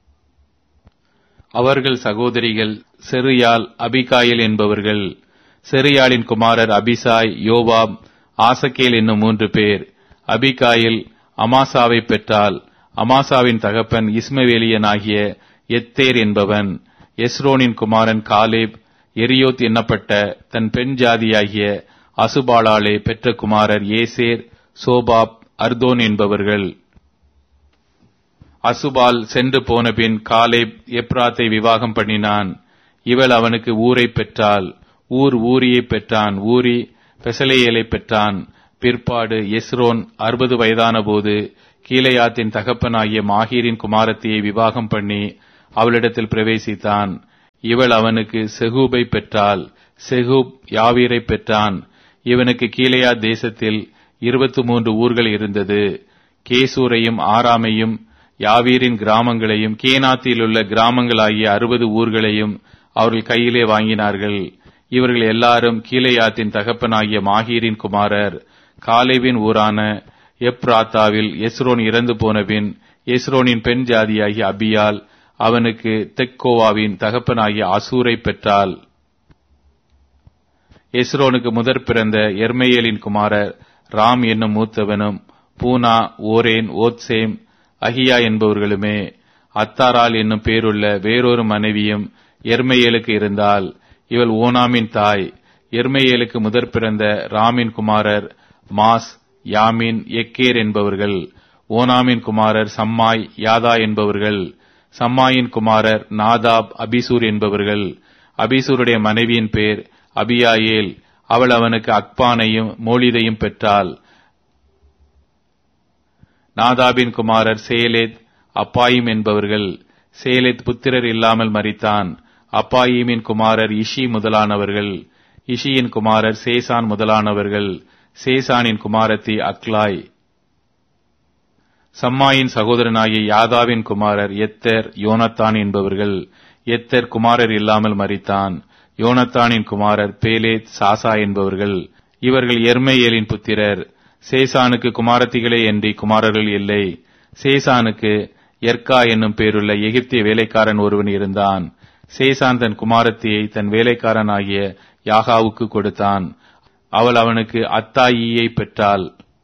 அவர்கள் சகோதரிகள் செருயால், அபிகாயில் என்பவர்கள். செருயாளின் குமாரர் அபிசாய், யோவாப், ஆசகேல் என்னும் மூன்று பேர். அபிகாயில் அமாசாவை பெற்றால். அமாசாவின் தகப்பன் இஸ்மவேலியனாகிய எத்தேர் என்பவன். எஸ்ரோனின் குமாரன் காலேப் எரியோத் என்னப்பட்ட தன் பெண் ஜாதியாகிய அசுபாளாலே பெற்ற குமாரர் ஏசேர், சோபாப், அர்தோன் என்பவர்கள். அசுபால் சென்று போனபின் காலேப் எப்ராத்தை விவாகம் பண்ணினான். இவள் அவனுக்கு ஊரை பெற்றாள். ஊர் ஊரியை பெற்றான். ஊரி பெசலேயேலை பெற்றான். பிற்பாடு எஸ்ரோன் அறுபது வயதான போது கீலேயாத்தின் தகப்பனாகிய மாகீரின் குமாரத்தியை விவாகம் பண்ணி அவளிடத்தில் பிரவேசித்தான். இவள் அவனுக்கு செகூபை பெற்றாள். செகூப் யாவீரை பெற்றான். இவனுக்கு கீலேயாத் தேசத்தில் இருபத்து மூன்று ஊர்கள் இருந்தது. கேசூரையும் ஆராமையும் யாவீரின் கிராமங்களையும் கேனாத்திலுள்ள கிராமங்களாகிய அறுபது ஊர்களையும் அவர்கள் கையிலே வாங்கினார்கள். இவர்கள் எல்லாரும் கீலேயாத்தின் தகப்பனாகிய மாகீரின் குமாரர். காலேபின் ஊரான எப்ராத்தாவில் எஸ்ரோன் இறந்து போனபின் எஸ்ரோனின் பெண் ஜாதியாகிய அபியால் அவனுக்கு தெக்கோவாவின் தகப்பனாகிய அசூரை பெற்றாள். எஸ்ரோனுக்கு முதற் பிறந்த எர்மெயேலின் குமாரர் ராம் என்னும் மூத்தவனும் பூனா, ஓரேன், ஓத்சேம், அகியா என்பவர்களுமே. அத்தாரால் என்னும் பேருள்ள வேறொரு மனைவியும் எர்மெயேலுக்கு இருந்தால். இவள் ஓனாமின் தாய். எர்மெயேலுக்கு முதற் பிறந்த ராமின் குமாரர் மாஸ், யாமின், எக்கேர் என்பவர்கள். ஓனாமின் குமாரர் சம்மாய், யாதா என்பவர்கள். சம்மாயின் குமாரர் நாதாப், அபிசூர் என்பவர்கள். அபிசூருடைய மனைவியின் பேர் அபியாயேல். அவள் அவனுக்கு அக்பானையும் மோலிதையும் பெற்றாள். நாதாபின் குமாரர் சேலேத், அப்பாயிம் என்பவர்கள். சேலேத் புத்திரர் இல்லாமல் மரித்தான். அப்பாயிமின் குமாரர் இஷி முதலானவர்கள். இஷியின் குமாரர் சேசான் முதலானவர்கள். சேசானின் குமாரத்தி அக்லாய். சம்மாயின் சகோதரனாகிய யாதாவின் குமாரர் எத்தர், யோனத்தான் என்பவர்கள். எத்தர் குமாரர் இல்லாமல் மரித்தான். யோனத்தானின் குமாரர் பேலேத், சாசா என்பவர்கள். இவர்கள் எர்மெயேலின் புத்திரர். சேசானுக்கு குமாரத்திகளே என்று குமாரர்கள் இல்லை. சேசானுக்கு எர்கா என்னும் பேருள்ள எகிப்திய வேலைக்காரன் ஒருவன் இருந்தான். சேசான் தன் குமாரத்தியை தன் வேலைக்காரனாகிய யாகாவுக்கு கொடுத்தான். அவள் அவனுக்கு அத்தாயியை பெற்றாள்.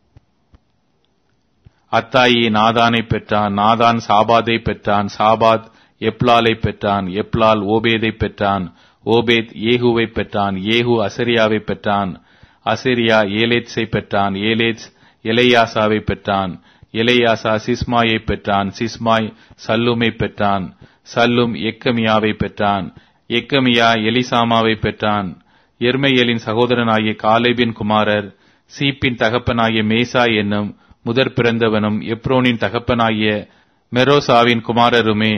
அத்தாயி நாதானை பெற்றான். நாதான் சாபாதை பெற்றான். சாபாத் எப்லாலை பெற்றான். எப்லால் ஓபேதை பெற்றான். ஓபேத் ஏகுவை பெற்றான். ஏகு அசரியாவை பெற்றான். அசரியா ஏலேத்ஸை பெற்றான். ஏலேத்ஸ் எலையாசாவை பெற்றான். எலையாசா சிஸ்மாயை பெற்றான். சிஸ்மாய் சல்லுமை பெற்றான். சல்லும் எக்கமியாவை பெற்றான். எக்கமியா எலிசாமாவை பெற்றான். எர்மெயேலின் சகோதரனாகிய காலேபின் குமாரர் சீப்பின் தகப்பனாகிய மேசா என்னும் முதற் பிறந்தவனும் எப்ரோனின் தகப்பனாகிய மெரோசாவின் குமாரருமே.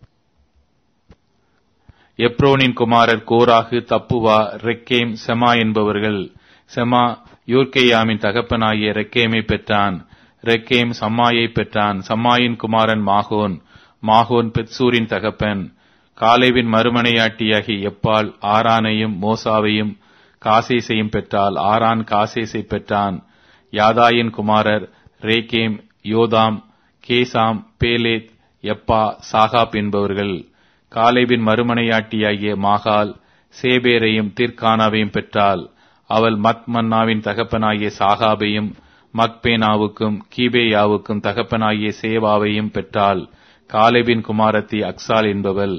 எப்ரோனின் குமாரர் கோராகு, தப்புவா, ரெக்கேம், செமா என்பவர்கள். செமா யூர்கேயாமின் தகப்பனாகிய ரெக்கேமை பெற்றான். ரெக்கேம் சம்மாயை பெற்றான். சம்மாயின் குமாரன் மாகோன். மாகோன் பெத்சூரின் தகப்பன். காலேபின் மறுமனையாட்டியாகிய எப்பால் ஆரானையும் மோசாவையும் காசேசையும் பெற்றால். ஆரான் காசேசை பெற்றான். யாதாயின் குமாரர் ரேகேம், யோதாம், கேசாம், பேலேத், எப்பா, சாகாப் என்பவர்கள். காலேபின் மறுமனையாட்டியாகிய மாகால் சேபேரையும் தீர்க்கானாவையும் பெற்றாள். அவள் மத்மன்னாவின் தகப்பனாகிய சாகாபையும் மக்பேனாவுக்கும் கீபேயாவுக்கும் தகப்பனாகிய சேவாவையும் பெற்றாள். காலேபின் குமாரத்தி அக்சால் என்பவள்.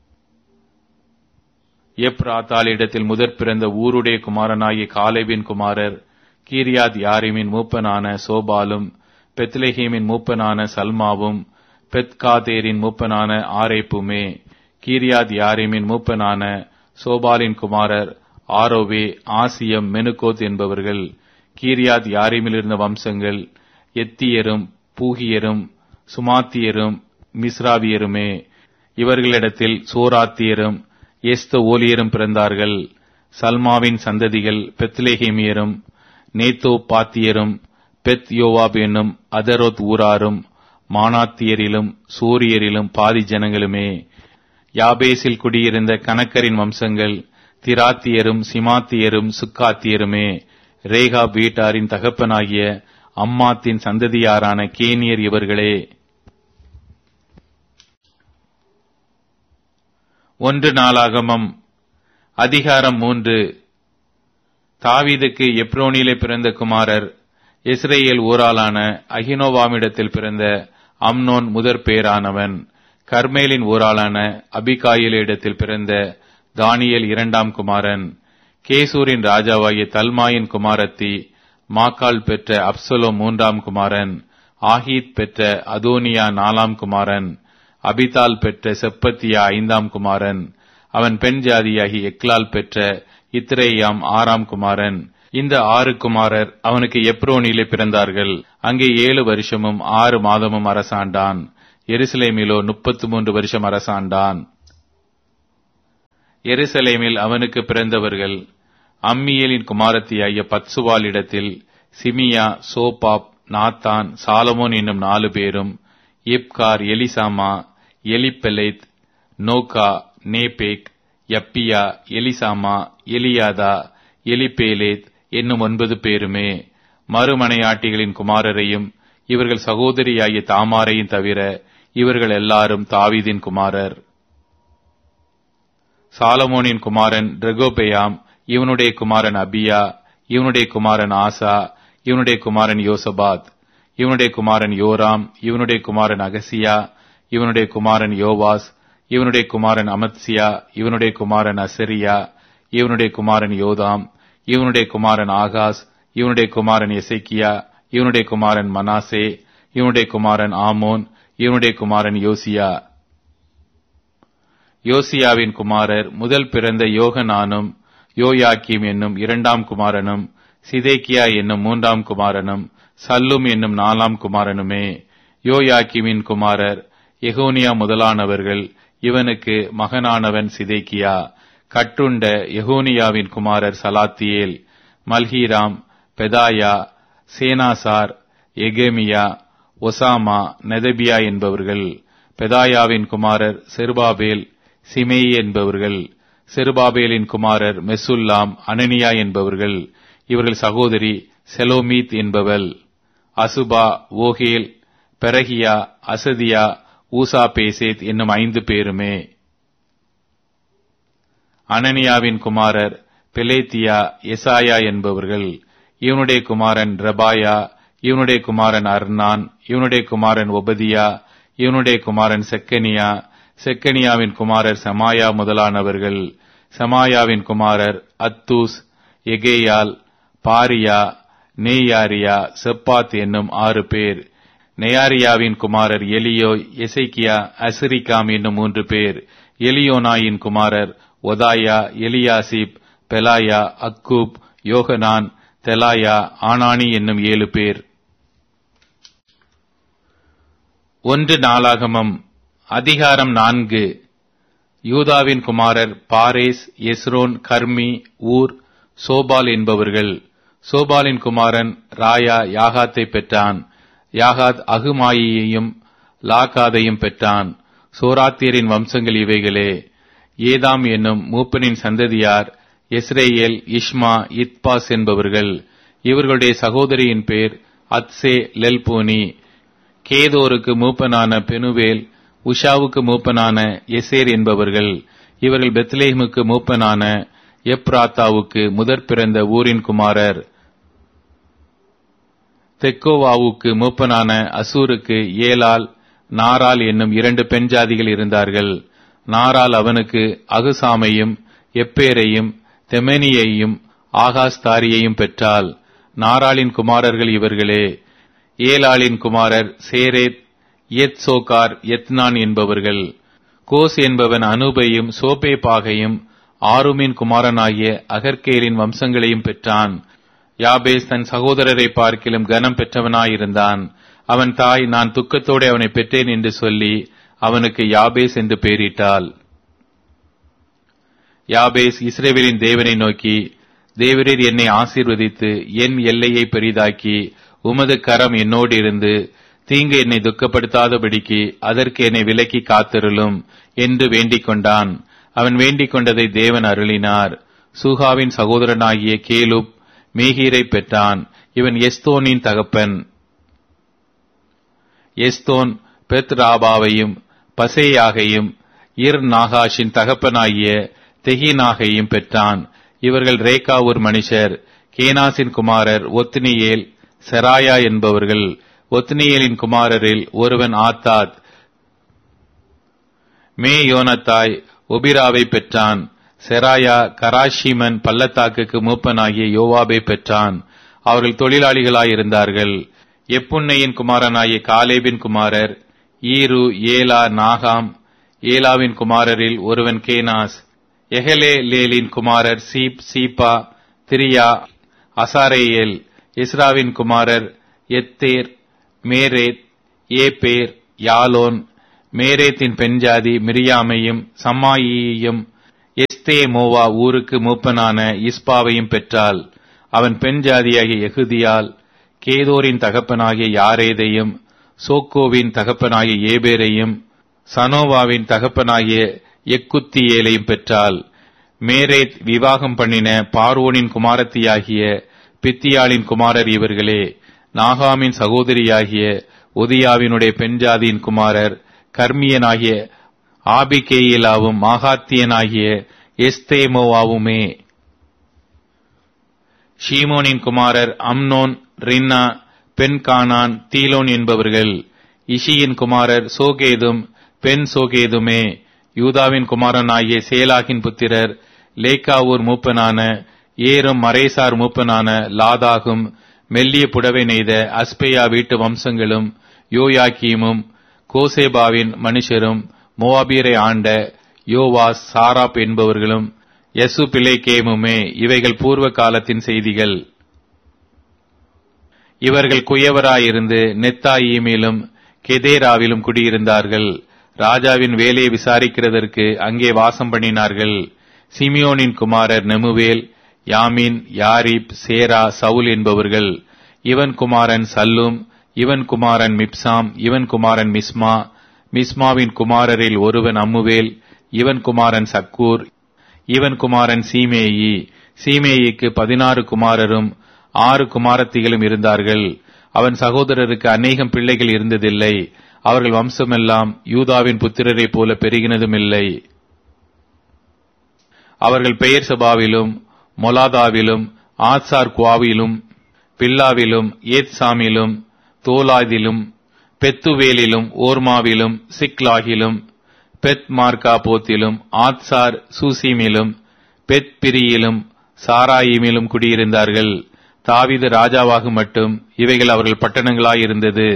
எப்ராத்தாள் இடத்தில் முதற் பிறந்த ஊருடைய குமாரனாகிய காலேபின் குமாரர் கீரியாத் யாரிமின் மூப்பனான சோபாலும், பெத்லெஹேமின் மூப்பனான சல்மாவும், பெத்காதேரின் மூப்பனான ஆரேப்புமே. கீரியாத் யாரிமின் மூப்பனான சோபாலின் குமாரர் ஆரோவே, ஆசியம், மெனுகோத் என்பவர்கள். கீரியாத் யாரிமிலிருந்த வம்சங்கள் எத்தியரும், பூகியரும், சுமாத்தியரும், மிஸ்ராவியருமே. இவர்களிடத்தில் சோராத்தியரும் எஸ்த ஓலியரும் பிறந்தார்கள். சல்மாவின் சந்ததிகள் பெத்லேஹேமியரும், நேத்தோ பாத்தியரும், பெத் யோவாப் என்னும் அதரோத் ஊராரும், மானாத்தியரிலும் சூரியரிலும் பாதி ஜனங்களுமே. யாபேசில் குடியிருந்த கணக்கரின் வம்சங்கள் திராத்தியரும், சிமாத்தியரும், சுக்காத்தியருமே. ரேகா வீட்டாரின் தகப்பனாகிய அம்மாத்தின் சந்ததியாரான கேனியர் இவர்களே. ஒன்று நாளாகமம் அதிகாரம் மூன்று. தாவீதுக்கு எப்ரோனிலே பிறந்த குமாரர் இஸ்ரேல் ஊராளான அகினோவாமிடத்தில் பிறந்த அம்னோன் முதற் பேரானவன். கர்மேலின் ஊராளான அபிகாயிலிடத்தில் பிறந்த தானியேல் இரண்டாம் குமாரன். கேசூரின் ராஜாவாகிய தல்மாயின் குமாரத்தி மாக்கால் பெற்ற அப்சலோம் மூன்றாம் குமாரன். ஆகீத் பெற்ற அதோனியா நாலாம் குமாரன். அபிதால் பெற்ற செப்பத்தியா ஐந்தாம் குமாரன். அவன் பெண் ஜாதியாகி எக்லால் பெற்ற இத்ரேயாம் ஆறாம் குமாரன். இந்த ஆறு குமாரர் அவனுக்கு எப்ரோனிலே பிறந்தார்கள். அங்கே ஏழு வருஷமும் ஆறு மாதமும் அரசாண்டான். எருசலேமிலோ முப்பத்து மூன்று வருஷம் அரசாண்டான். எருசலேமில் அவனுக்கு பிறந்தவர்கள் அம்மியேலின் குமாரத்தியாகிய பத்சுவால் இடத்தில் சிமியா, சோபாப், நாத்தான், சாலமோன் என்னும் நாலு பேரும், இப்கார், எலிசாமா, எலிப்பெலேத், நோகா, நேபேக், யப்பியா, எலிசாமா, எலியாதா, எலிப்பேலேத் என்னும் ஒன்பது பேருமே. மறுமனையாட்டிகளின் குமாரரையும் இவர்கள் சகோதரியாகிய தாமாரையும் தவிர இவர்கள் எல்லாரும் தாவீதின் குமாரர். சாலமோனின் குமாரன் ரெகோபெயாம், இவனுடைய குமாரன் அபியா, இவனுடைய குமாரன் ஆசா, இவனுடைய குமாரன் யோசபாத், இவனுடைய குமாரன் யோராம், இவனுடைய குமாரன் அகசியா, இவனுடைய குமாரன் யோவாஸ், இவனுடைய குமாரன் அமத்சியா, இவனுடைய குமாரன் அசரியா, இவனுடைய குமாரன் யோதாம், இவனுடைய குமாரன் ஆகாஸ், இவனுடைய குமாரன் எசேக்கியா, இவனுடைய குமாரன் மனாசே, இவனுடைய குமாரன் ஆமோன், இவனுடைய குமாரன் யோசியா. யோசியாவின் குமாரர் முதல் பிறந்த யோகனானும் யோயாக்கீம் என்னும் இரண்டாம் குமாரனும் சிதேக்கியா என்னும் மூன்றாம் குமாரனும் சல்லும் என்னும் நாலாம் குமாரனுமே. யோயாக்கீமின் குமாரர் எகோனியா முதலானவர்கள். இவனுக்கு மகனானவன் சிதேக்கியா. கட்டுண்ட எகோனியாவின் குமாரர் சலாத்தியேல், மல்ஹீராம், பெதாயா, சேனாசார், எகேமியா, ஒசாமா, நெதபியா என்பவர்கள். பெதாயாவின் குமாரர் செருபாபேல், சிமேயி என்பவர்கள். செருபாபேலின் குமாரர் மெசுல்லாம், அனனியா என்பவர்கள். இவர்கள் சகோதரி செலோமீத் என்பவள். அசுபா, ஓகேல், பெரகியா, அசதியா, ஊசா பேசேத் என்னும் ஐந்து பேருமே. அனனியாவின் குமாரர் பெலேத்தியா, எசாயா என்பவர்கள். இவனுடைய குமாரன் ரெபாயா, இவனுடைய குமாரன் அர்னான், இவனுடைய குமாரன் ஒபதியா, இவனுடைய குமாரன் செக்கனியா, செக்கனியாவின் குமாரர் சமாயா முதலானவர்கள். சமாயாவின் குமாரர் அத்தூஸ், எகேயால், பாரியா, நேயாரியா, செப்பாத் என்னும் ஆறு பேர். நெயாரியாவின் குமாரர் எலியோ, எசேக்கியா, அசிரிகாம் என்னும் மூன்று பேர். எலியோனாயின் குமாரர் ஒதாயா, எலியாசிப், பெலாயா, அக்கூப், யோகனான், தெலாயா, ஆனானி என்னும் ஏழு பேர். ஒன்று நாளாகமம் அதிகாரம் நான்கு. யூதாவின் குமாரர் பாரேஸ், எஸ்ரோன், கர்மி, ஊர், சோபால் என்பவர்கள். சோபாலின் குமாரன் ராயா யாகாத்தை பெற்றான். யாகாத் அகுமாயியையும் லாகாதையும் பெற்றான். சோராத்தியரின் வம்சங்கள் இவைகளே. ஏதாம் என்னும் மூப்பனின் சந்ததியார் எஸ்ரேயேல், இஷ்மா, இத்பாஸ் என்பவர்கள். இவர்களுடைய சகோதரியின் பேர் அத்சே லெல்பூனி. கேதோருக்கு மூப்பனான பெனுவேல், உஷாவுக்கு மூப்பனான எசேர் என்பவர்கள். இவர்கள் பெத்லேஹேமுக்கு மூப்பனான எப்ராத்தாவுக்கு முதற் பிறந்த ஊரின் குமாரர். தெக்கோவாவுக்கு மூப்பனான அசூருக்கு ஏலால், நாரால் என்னும் இரண்டு பெண் ஜாதிகள் இருந்தார்கள். நாரால் அவனுக்கு அகுசாமையும் எப்பேரையும் தெமெனியையும் ஆகாஸ்தாரியையும் பெற்றாள். நாராளின் குமாரர்கள் இவர்களே. ஏலாளின் குமாரர் சேரேத், எத்சோகார், எத்னான் என்பவர்கள். கோஸ் என்பவன் அனூபையும் சோபேபாகையும் ஆருமின் குமாரனாகிய அகர்கேலின் வம்சங்களையும் பெற்றான். யாபேஸ் தன் சகோதரரை பார்க்கிலும் கனம் பெற்றவனாயிருந்தான். அவன் தாய், நான் துக்கத்தோடு அவனை பெற்றேன் என்று சொல்லி அவனுக்கு யாபேஸ் என்று பெயரிட்டாள். யாபேஸ் இஸ்ரவேலின் தேவனை நோக்கி, தேவரீர் என்னை ஆசீர்வதித்து என் எல்லையை பெரிதாக்கி உமது கரம் என்னோடு இருந்து தீங்கு என்னை துக்கப்படுத்தாதபடிக்கு அதற்கு என்னை விலக்கி காத்திருளும் என்று வேண்டிக் கொண்டான். அவன் வேண்டிக் கொண்டதை தேவன் அருளினார். சூகாவின் சகோதரனாகிய கேலுப் மேகீரை பெற்றான். இவன் எஸ்தோனின் தகப்பன். எஸ்தோன் பெத்ராபாவையும் பசேயாகையும் இர் நாகாஷின் தகப்பனாகிய தெஹினாகையும் பெற்றான். இவர்கள் ரேகா ஊர் மனுஷர். கேனாசின் குமாரர் ஒத்னியேல், செராயா என்பவர்கள். ஒத்னியேலின் குமாரரில் ஒருவன் ஆத்தாத். மே யோனத்தாய் ஒபிராவை பெற்றான். செராயா கராஷிமன் பள்ளத்தாக்குக்கு மூப்பனாகிய யோவாபை பெற்றான். அவர்கள் தொழிலாளிகளாயிருந்தார்கள். எப்புன்னையின் குமாரனாகிய காலேபின் குமாரர் ஈரு, ஏலா, நாகாம். ஏலாவின் குமாரரில் ஒருவன் கேனாஸ். எஹலே லேலின் குமாரர் சீப், சீப்பா, திரியா. அசாரேயேல். இஸ்ராவின் குமாரர் எத்தேர், மேரேத், ஏபேர், யாலோன். மேரேத்தின் பெண்ஜாதி மிரியாமையும் சம்மாயியையும் எஸ்தேமோவா ஊருக்கு மூப்பனான இஸ்பாவையும் பெற்றாள். அவன் பெண் ஜாதியாகிய எகுதியால் கேதோரின் தகப்பனாகிய யாரேதையும், சோக்கோவின் தகப்பனாகிய ஏபேரையும், சனோவாவின் தகப்பனாகிய எக்குத்தியேலையும் பெற்றாள். மேரேத் விவாகம் பண்ணின பார்வோனின் குமாரத்தியாகிய பித்தியாளின் குமாரர் இவர்களே. நாகாமின் சகோதரியாகிய ஒதியாவினுடைய பெண்ஜாதியின் குமாரர் கர்மியனாகிய ஆபிகேயிலாவும் மாகாத்தியனாகிய எஸ்தேமோவாவுமே. ஷீமோனின் குமாரர் அம்னோன், ரின்னா, பெண் கானான், தீலோன் என்பவர்கள். இஷியின் குமாரர் சோகேதும் பெண் சோகேதுமே. யூதாவின் குமாரனாகிய சேலாகின் புத்திரர் லேக்காவூர் மூப்பனான ஏரும் மரேசார் மூப்பனான லாதாகும், மெல்லிய புடவை நெய்த அஸ்பேயா வீட்டு வம்சங்களும், யோயாக்கீமும், கோசேபாவின் மனுஷரும், மோவாபியரை ஆண்ட யோவாஸ், சாராப் என்பவர்களும், யசு பிலேகேமுமே. இவைகள் பூர்வ காலத்தின் செய்திகள். இவர்கள் குயவராயிருந்து நெத்தாயீமிலும் கெதேராவிலும் குடியிருந்தார்கள். ராஜாவின் வேலையை விசாரிக்கிறதற்கு அங்கே வாசம் பண்ணினார்கள். சிமியோனின் குமாரர் நெமுவேல், யாமின், யாரிப், சேரா, சவுல் என்பவர்கள். இவன் குமாரன் சல்லும், இவன் குமாரன் மிப்சாம், இவன் குமாரன் மிஸ்மா. மிஸ்மாவின் குமாரரில் ஒருவன் அம்முவேல், இவன் குமாரன் சக்கூர், இவன் குமாரன் சீமேயி. சீமேயிக்கு பதினாறு குமாரரும் ஆறு குமாரத்திகளும் இருந்தார்கள். அவன் சகோதரருக்கு அநேகம் பிள்ளைகள் இருந்ததில்லை. அவர்கள் வம்சமெல்லாம் யூதாவின் புத்திரரைப் போல பெருகினதுமில்லை. அவர்கள் பெயர் சபாவிலும் மொலாதாவிலும் ஆத்சார் குவாவிலும் பில்லாவிலும் ஏத்சாமிலும் தோலாதிலும் பெத்துவேலிலும் ஓர்மாவிலும் சிக்லாகிலும் பெத் மார்க்கா போத்திலும் ஆத்சார் சூசிமிலும் பெத் பிரியிலும் சாராயிமிலும் குடியிருந்தார்கள். தாவீது ராஜாவாக மட்டும் இவைகள் அவர்கள் பட்டணங்களாயிருந்தது.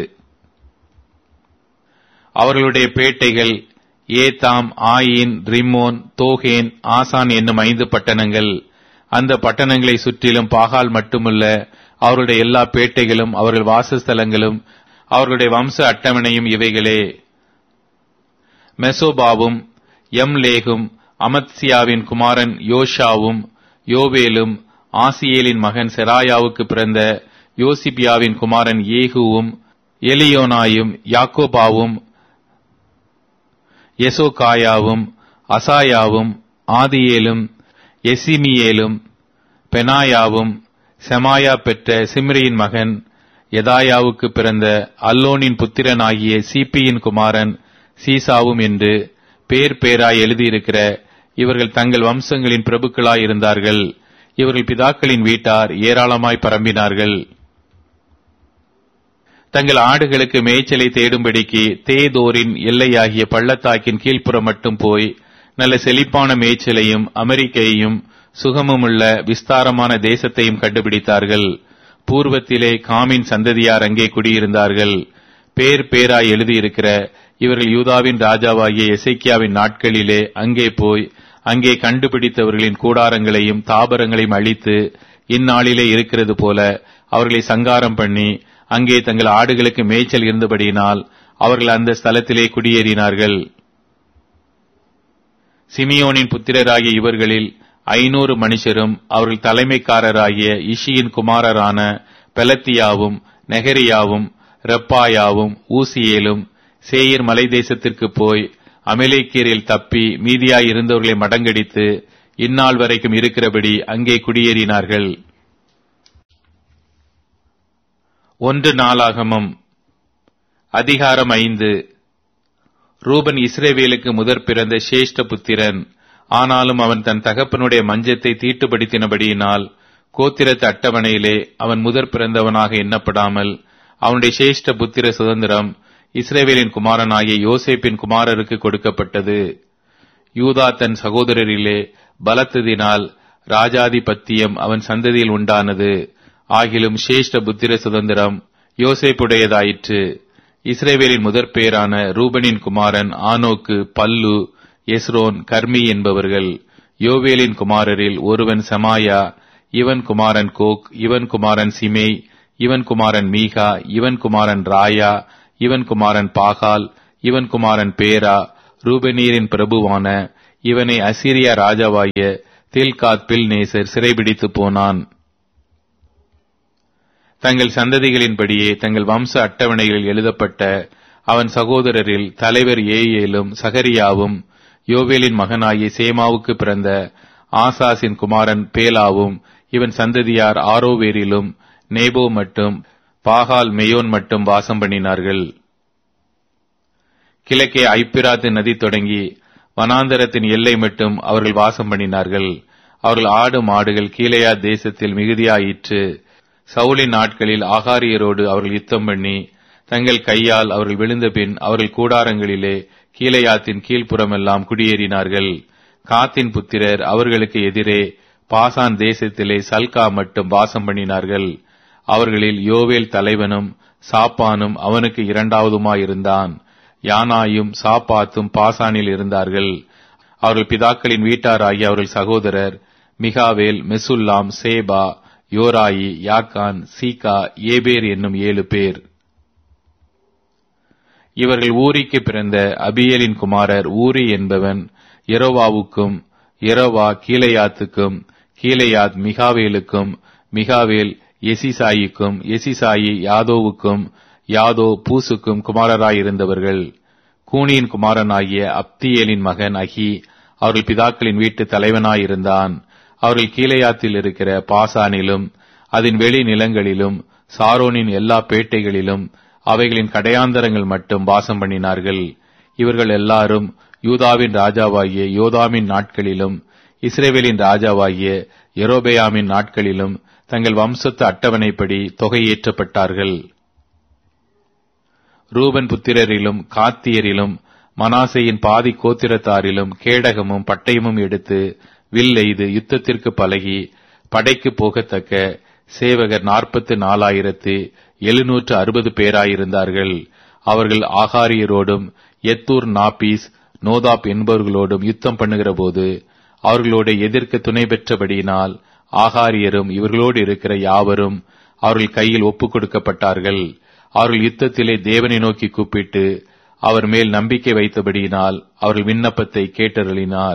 அவர்களுடைய பேட்டைகள் ஏதாம், ஆயின், ரிம்மோன், தோகேன், ஆசான் என்னும் ஐந்து பட்டணங்கள். அந்த பட்டணங்களை சுற்றிலும் பாகால் மட்டுமல்ல, அவர்களுடைய எல்லா பேட்டைகளும் அவர்கள் வாசஸ்தலங்களும் அவர்களுடைய வம்ச அட்டவணையும் இவைகளே. மெசோபாவும் எம்லேகும் அமத்சியாவின் குமாரன் யோஷாவும் யோவேலும் ஆசியேலின் மகன் செராயாவுக்கு பிறந்த யோசிபியாவின் குமாரன் ஏகுவும் எலியோனாயும் யாக்கோபாவும் எசோகாயாவும் அசாயாவும் ஆதியேலும் எசிமியேலும் பெனாயாவும் செமாயா பெற்ற சிம்ரியின் மகன் எதாயாவுக்கு பிறந்த அல்லோனின் புத்திரனாகிய சீப்பியின் குமாரன் சீசாவும் என்று பேர் பேராய் எழுதியிருக்கிற இவர்கள் தங்கள் வம்சங்களின் பிரபுக்களாயிருந்தார்கள். இவர்கள் பிதாக்களின் வீட்டார் ஏராளமாய் பரம்பினார்கள். தங்கள் ஆடுகளுக்கு மேய்ச்சலை தேடும்படிக்கு தேதோரின் எல்லையாகிய பள்ளத்தாக்கின் கீழ்ப்புறம் மட்டும் போய் நல்ல செழிப்பான மேய்ச்சலையும் அமெரிக்கையும் சுகமுமுள்ள விஸ்தாரமான தேசத்தையும் கண்டுபிடித்தார்கள். பூர்வத்திலே காமின் சந்ததியார் அங்கே குடியிருந்தார்கள். பேர் பேராய் எழுதியிருக்கிற இவர்கள் யூதாவின் ராஜாவாகிய எசேக்கியாவின் நாட்களிலே அங்கே போய் அங்கே கண்டுபிடித்தவர்களின் கூடாரங்களையும் தாபரங்களையும் அழித்து இந்நாளிலே இருக்கிறது போல அவர்களை சங்காரம் பண்ணி அங்கே தங்கள் ஆடுகளுக்கு மேய்ச்சல் இருந்தபடியினால் அவர்கள் அந்த ஸ்தலத்திலே குடியேறினார்கள். சிமியோனின் புத்திரராகிய இவர்களில் ஐநூறு மனுஷரும் அவர்கள் தலைமைக்காரராகிய இஷியின் குமாரரான பெலத்தியாவும் நெகரியாவும் ரெப்பாயாவும் ஊசியேலும் சேயீர் மலை தேசத்திற்கு போய் அமலேக்கியரில் தப்பி மீதியாய் இருந்தவர்களை மடங்கடித்து இந்நாள் வரைக்கும் இருக்கிறபடி அங்கே குடியேறினார்கள். ஒன்று நாளாகமம் அதிகாரம் ஐந்து. ரூபன் இஸ்ரவேலுக்கு முதற் பிறந்த சிரேஷ்ட புத்திரன். ஆனாலும் அவன் தன் தகப்பனுடைய மஞ்சத்தை தீட்டுப்படுத்தினபடியினால் கோத்திரத்து அட்டவணையிலே அவன் முதற் பிறந்தவனாக எண்ணப்படாமல் அவனுடைய சிரேஷ்ட புத்திர சுதந்திரம் இஸ்ரவேலின் குமாரனாகிய யோசேப்பின் குமாரருக்கு கொடுக்கப்பட்டது. யூதா தன் சகோதரரிலே பலத்ததினால் ராஜாதிபத்தியம் அவன் சந்ததியில் உண்டானது. ஆகிலும் சிரேஷ்ட புத்திர சுதந்திரம் யோசேப்புடையதாயிற்று. இஸ்ரவேலின் முதற் பேரான ரூபனின் குமாரன் ஆனோக்கு, பல்லு, எஸ்ரோன், கர்மி என்பவர்கள். யோவேலின் குமாரரில் ஒருவன் செமாயா, இவன் குமாரன் கோக், இவன் குமாரன் சிமேய், இவன் குமாரன் மீகா, இவன் குமாரன் ராயா, இவன் குமாரன் பாகால், இவன் குமாரன் பேரா. ரூபெனியரின் பிரபுவான இவனை அசீரியா ராஜாவாகிய தில்காத் பில்நேசர் சிறைபிடித்து போனான். தங்கள் சந்ததிகளின்படியே தங்கள் வம்ச அட்டவணைகளில் எழுதப்பட்ட அவன் சகோதரரில் தலைவர் ஏயேலும் சகரியாவும், யோவேலின் மகனாகிய சேமாவுக்கு பிறந்த ஆசாசின் குமாரன் பேலாவும், இவன் சந்ததியார் ஆரோவேரிலும் நேபோ மட்டும் பாகால் மெயோன் மட்டும் வாசம் பண்ணினார்கள். கிழக்கே ஐப்பிராத்து நதி தொடங்கி வனாந்தரத்தின் எல்லை மட்டும் அவர்கள் வாசம் பண்ணினார்கள். அவர்கள் ஆடு மாடுகள் கீலேயா தேசத்தில் மிகுதியாயிற்று. சவுலின் நாட்களில் ஆகாரியரோடு அவர்கள் யுத்தம் பண்ணி தங்கள் கையால் அவர்கள் விழுந்த பின் அவர்கள் கூடாரங்களிலே கீலேயாத்தின் கீழ்ப்புறமெல்லாம் குடியேறினார்கள். காத்தின் புத்திரர் அவர்களுக்கு எதிரே பாசான் தேசத்திலே சல்கா மட்டும் வாசம் பண்ணினார்கள். அவர்களில் யோவேல் தலைவனும் சாப்பானும் அவனுக்கு இரண்டாவதுமாயிருந்தான். யானாயும் சாப்பாத்தும் பாசானில் இருந்தார்கள். அவர்கள் பிதாக்களின் வீட்டாராகிய அவர்கள் சகோதரர் மிகாவேல், மெசுல்லாம், சேபா, யோராயி, யாக்கான், சீகா, ஏபேர் என்னும் ஏழு பேர். இவர்கள் ஊரிக்கு பிறந்த அபியலின் குமாரர். ஊரி என்பவன் எரோவாவுக்கும், எரோவா கீலேயாத்துக்கும், கீலேயாத் மிகாவேலுக்கும், மிகாவேல் எசிசாயிக்கும், எசிசாயி யாதோவுக்கும், யாதோ பூசுக்கும் குமாரராயிருந்தவர்கள். கூனியின் குமாரனாகிய அப்தியேலின் மகன் அகி அவர்கள் பிதாக்களின் வீட்டு தலைவனாயிருந்தான். அவர்கள் கீலேயாத்தில் இருக்கிற பாசானிலும் அதன் வெளி நிலங்களிலும் சாரோனின் எல்லா பேட்டைகளிலும் அவைகளின் கடையாந்தரங்கள் மட்டும் வாசம் பண்ணினார்கள். இவர்கள் எல்லாரும் யூதாவின் ராஜாவாகிய யோதாமின் நாட்களிலும் இஸ்ரேவேலின் ராஜாவாகிய யெரொபெயாமின் நாட்களிலும் தங்கள் வம்சத்து அட்டவணைப்படி தொகையேற்றப்பட்டார்கள். ரூபன் புத்திரரிலும் காத்தியரிலும் மனாசேயின் பாதி கோத்திரத்தாரிலும் கேடகமும் பட்டயமும் எடுத்து வில் எய்து யுத்தத்திற்கு பழகி படைக்கு போகத்தக்க சேவகர் நாற்பத்து நாலாயிரத்து எழுநூற்று அறுபது பேராயிருந்தார்கள். அவர்கள் ஆகாரியரோடும் எத்தூர், நாபீஸ், நோதாப் என்பவர்களோடும் யுத்தம் பண்ணுகிற போது அவர்களோட எதிர்க்க துணை பெற்றபடியினால் ஆகாரியரும் இவர்களோடு இருக்கிற யாவரும் அவர்கள் கையில் ஒப்புக் கொடுக்கப்பட்டார்கள். அவர்கள் யுத்தத்திலே தேவனை நோக்கி கூப்பிட்டு அவர் மேல் நம்பிக்கை வைத்தபடியினால் அவர்கள் விண்ணப்பத்தை கேட்டருளினார்.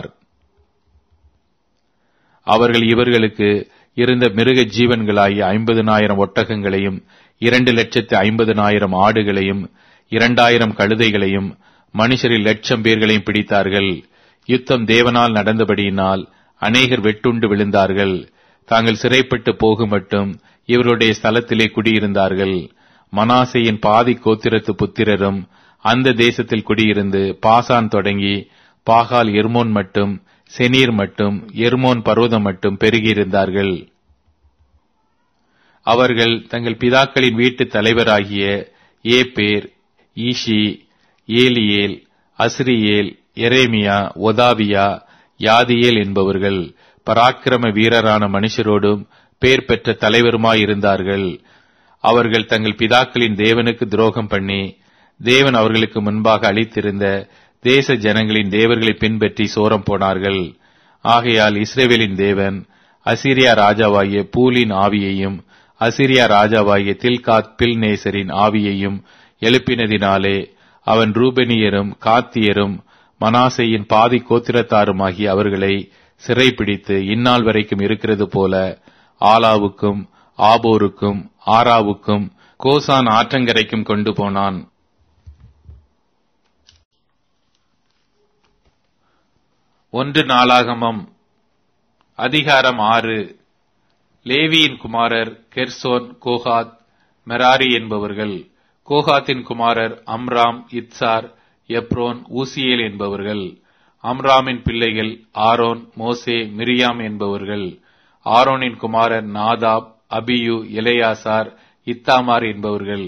அவர்கள் இவர்களுக்கு இருந்த மிருக ஜீவன்களாகிய ஐம்பதனாயிரம் ஒட்டகங்களையும் இரண்டு லட்சத்து ஐம்பதனாயிரம் ஆடுகளையும் இரண்டாயிரம் கழுதைகளையும் மனுஷரில் லட்சம் பேர்களையும் பிடித்தார்கள். யுத்தம் தேவனால் நடந்தபடியினால் அநேகர் வெட்டுண்டு விழுந்தார்கள். தாங்கள் சிறைப்பட்டு போகும் மட்டும் இவருடைய ஸ்தலத்திலே குடியிருந்தார்கள். மனாசேயின் பாதி கோத்திரத்து புத்திரரும் அந்த தேசத்தில் குடியிருந்து பாசான் தொடங்கி பாகால் எர்மோன் மட்டும் செனீர் மட்டும் எர்மோன் பர்வதம் மட்டும் பெருகியிருந்தார்கள். அவர்கள் தங்கள் பிதாக்களின் வீட்டு தலைவராகிய ஏபேர், ஈஷி, ஏலியேல், அஸ்ரியேல், எரேமியா, ஒதாவியா, யாதியேல் என்பவர்கள் பராக்கிரம வீரரான மனுஷரோடும் பேர் பெற்ற தலைவருமாயிருந்தார்கள். அவர்கள் தங்கள் பிதாக்களின் தேவனுக்கு துரோகம் பண்ணி தேவன் அவர்களுக்கு முன்பாக அளித்திருந்த தேச ஜனங்களின் தேவர்களை பின்பற்றி சோரம் போனார்கள். ஆகையால் இஸ்ரவேலின் தேவன் அசீரியா ராஜாவாகிய பூலின் ஆவியையும் அசீரியா ராஜாவாகிய தில்காத் பில்நேசரின் ஆவியையும் எழுப்பினதினாலே அவன் ரூபெனியரும் காத்தியரும் மனாசேயின் பாதி கோத்திரத்தாருமாகிய அவர்களை சிறைப்பிடித்து இந்நாள் வரைக்கும் இருக்கிறது போல ஆலாவுக்கும் ஆபோருக்கும் ஆராவுக்கும் கோசான் ஆற்றங்கரைக்கும் கொண்டு போனான். ஒன்று நாளாகமம் அதிகாரம் ஆறு. லேவியின் குமாரர் கெர்சோன், கோகாத், மெராரி என்பவர்கள். கோகாத்தின் குமாரர் அம்ராம், இத்சார், எப்ரோன், ஊசியேல் என்பவர்கள். அம்ராமின் பிள்ளைகள் ஆரோன், மோசே, மிரியாம் என்பவர்கள். ஆரோனின் குமாரர் நாதாப், அபியு, எலெயாசார், இத்தாமார் என்பவர்கள்.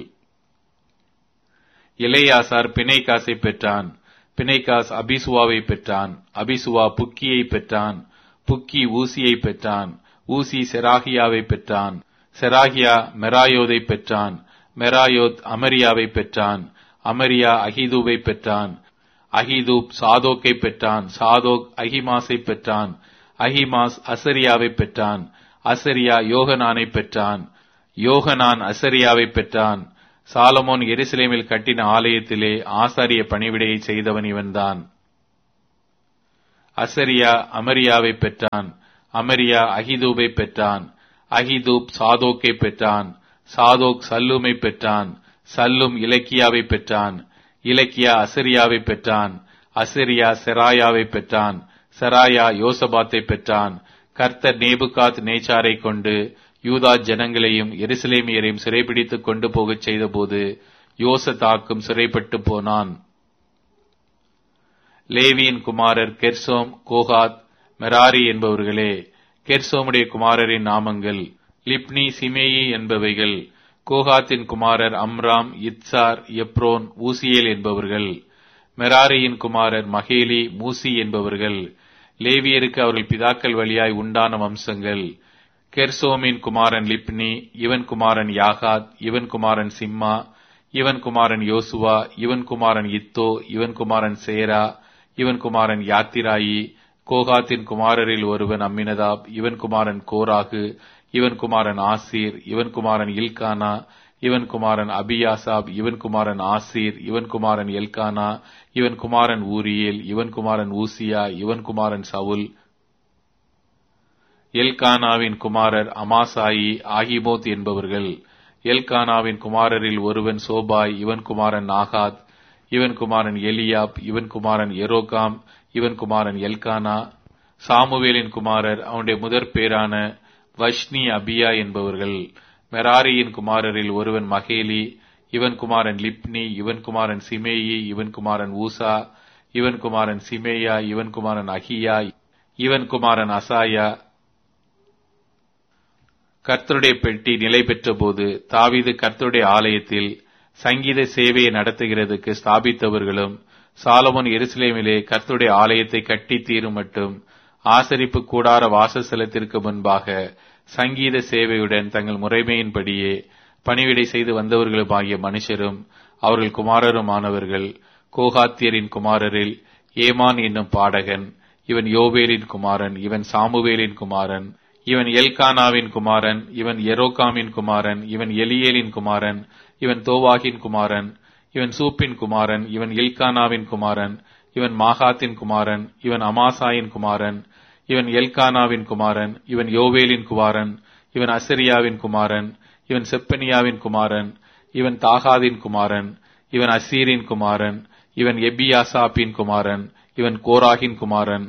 எலெயாசார் பிணைகாசை பெற்றான். பிணைகாஸ் அபிசுவாவை பெற்றான். அபிசுவா புக்கியை பெற்றான். புக்கி ஊசியை பெற்றான். ஊசி செராகியாவை பெற்றான். செராகியா மெராயோதை பெற்றான். மெராயோத் அமரியாவை பெற்றான். அமரியா அகிதூவை பெற்றான். அகிதூப் சாதோக்கை பெற்றான். சாதோக் அகிமாஸை பெற்றான். அகிமாஸ் அசரியாவை பெற்றான். அசரியா யோகனானை பெற்றான். யோகனான் அசரியாவை பெற்றான். சாலமோன் எருசலேமில் கட்டின ஆலயத்திலே ஆசாரிய பணிவிடையை செய்தவன் இவன்தான். அசரியா அமரியாவை பெற்றான். அமரியா அகிதூபை பெற்றான். அகிதூப் சாதோக்கை பெற்றான். சாதோக் சல்லூமை பெற்றான். சல்லும் இலக்கியாவை பெற்றான். இலக்கியா அசரியாவை பெற்றான். அசரியா செராயாவை பெற்றான். செராயா யோசபாத்தை பெற்றான். கர்த்தர் நேபுகாத் நேச்சாரை கொண்டு யூதா ஜனங்களையும் எருசலேமியரையும் சிறைபிடித்துக் கொண்டு போகச் செய்தபோது யோசதாக்கும் சிறைப்பட்டு போனான். லேவியின் குமாரர் கெர்சோம், கோகாத், மெராரி என்பவர்களே. கெர்சோமுடைய குமாரரின் நாமங்கள் லிப்னி, சிமேயி என்பவைகள். கோகாத்தின் குமாரர் அம்ராம், இத்சார், எப்ரோன், ஊசியேல் என்பவர்கள். மெராரியின் குமாரர் மகேலி, மூசி என்பவர்கள். லேவியருக்கு அவர்கள் பிதாக்கள் வழியாய் உண்டான வம்சங்கள். கெர்சோமின் குமாரன் லிப்னி, இவன் குமாரன் யாகாத், இவன் குமாரன் சிம்மா, இவன் குமாரன் யோசுவா, இவன் குமாரன் இத்தோ, இவன் குமாரன் சேரா, இவன் குமாரன் யாத்திராயி. கோகாத்தின் குமாரரில் ஒருவன் அம்மினதாப், இவன் குமாரன் கோராகு, இவன் குமாரன் ஆசீர், இவன் குமாரன் இல்கானா, இவன் குமாரன் அபியாசாப், இவன் குமாரன் ஆசீர், இவன் குமாரன் எல்கானா, இவன் குமாரன் ஊரியேல், இவன் குமாரன் ஊசியா, இவன் குமாரன் சவுல். எல்கானாவின் குமாரர் அமாசாயி, ஆகிமோத் என்பவர்கள். எல்கானாவின் குமாரரில் ஒருவன் சோபாய், இவன் குமாரன் நாகாத், இவன் குமாரன் எலியாப், இவன் குமாரன் எரோகாம், இவன் குமாரன் எல்கானா. சாமுவேலின் குமாரர் அவனுடைய முதற் பேரான வஷ்னி, அபியா என்பவர்கள். மெராரியின் குமாரரில் ஒருவன் மகேலி, இவன் குமாரன் லிப்னி, இவன் குமாரன் சிமேயி, இவன் குமாரன் ஊசா, இவன் குமாரன் சிமேயா, இவன் குமாரன் அகியா, இவன் குமாரன் அசாயா. கர்த்தருடைய பெட்டி நிலை பெற்ற போது தாவீது கர்த்தருடைய ஆலயத்தில் சங்கீத சேவையை நடத்துகிறதுக்கு ஸ்தாபித்தவர்களும், சாலமோன் எருசலேமிலே கர்த்தருடைய ஆலயத்தை கட்டி தீரும் மட்டும் ஆசரிப்பு கூடார வாசஸ்தலத்திற்கு முன்பாக சங்கீத சேவையுடன் தங்கள் முறைமையின்படியே பணிவிடை செய்து வந்தவர்களுமாகிய மனுஷரும் அவர்கள் குமாரருமானவர்கள். கோகாத்தியரின் குமாரரில் ஏமான் என்னும் பாடகன், இவன் யோவேலின் குமாரன், இவன் சாமுவேலின் குமாரன், இவன் எல்கானாவின் குமாரன், இவன் எரோகாமின் குமாரன், இவன் எலியேலின் குமாரன், இவன் தோவாகின் குமாரன், இவன் சூப்பின் குமாரன், இவன் எல்கானாவின் குமாரன், இவன் மாகாத்தின் குமாரன், இவன் அமாசாயின் குமாரன், இவன் எல்கானாவின் குமாரன், இவன் யோவேலின் குமாரன், இவன் அசரியாவின் குமாரன், இவன் செப்பனியாவின் குமாரன், இவன் தாகாதின் குமாரன், இவன் அசீரின் குமாரன், இவன் எபியாசாப்பின் குமாரன், இவன் கோராகின் குமாரன்,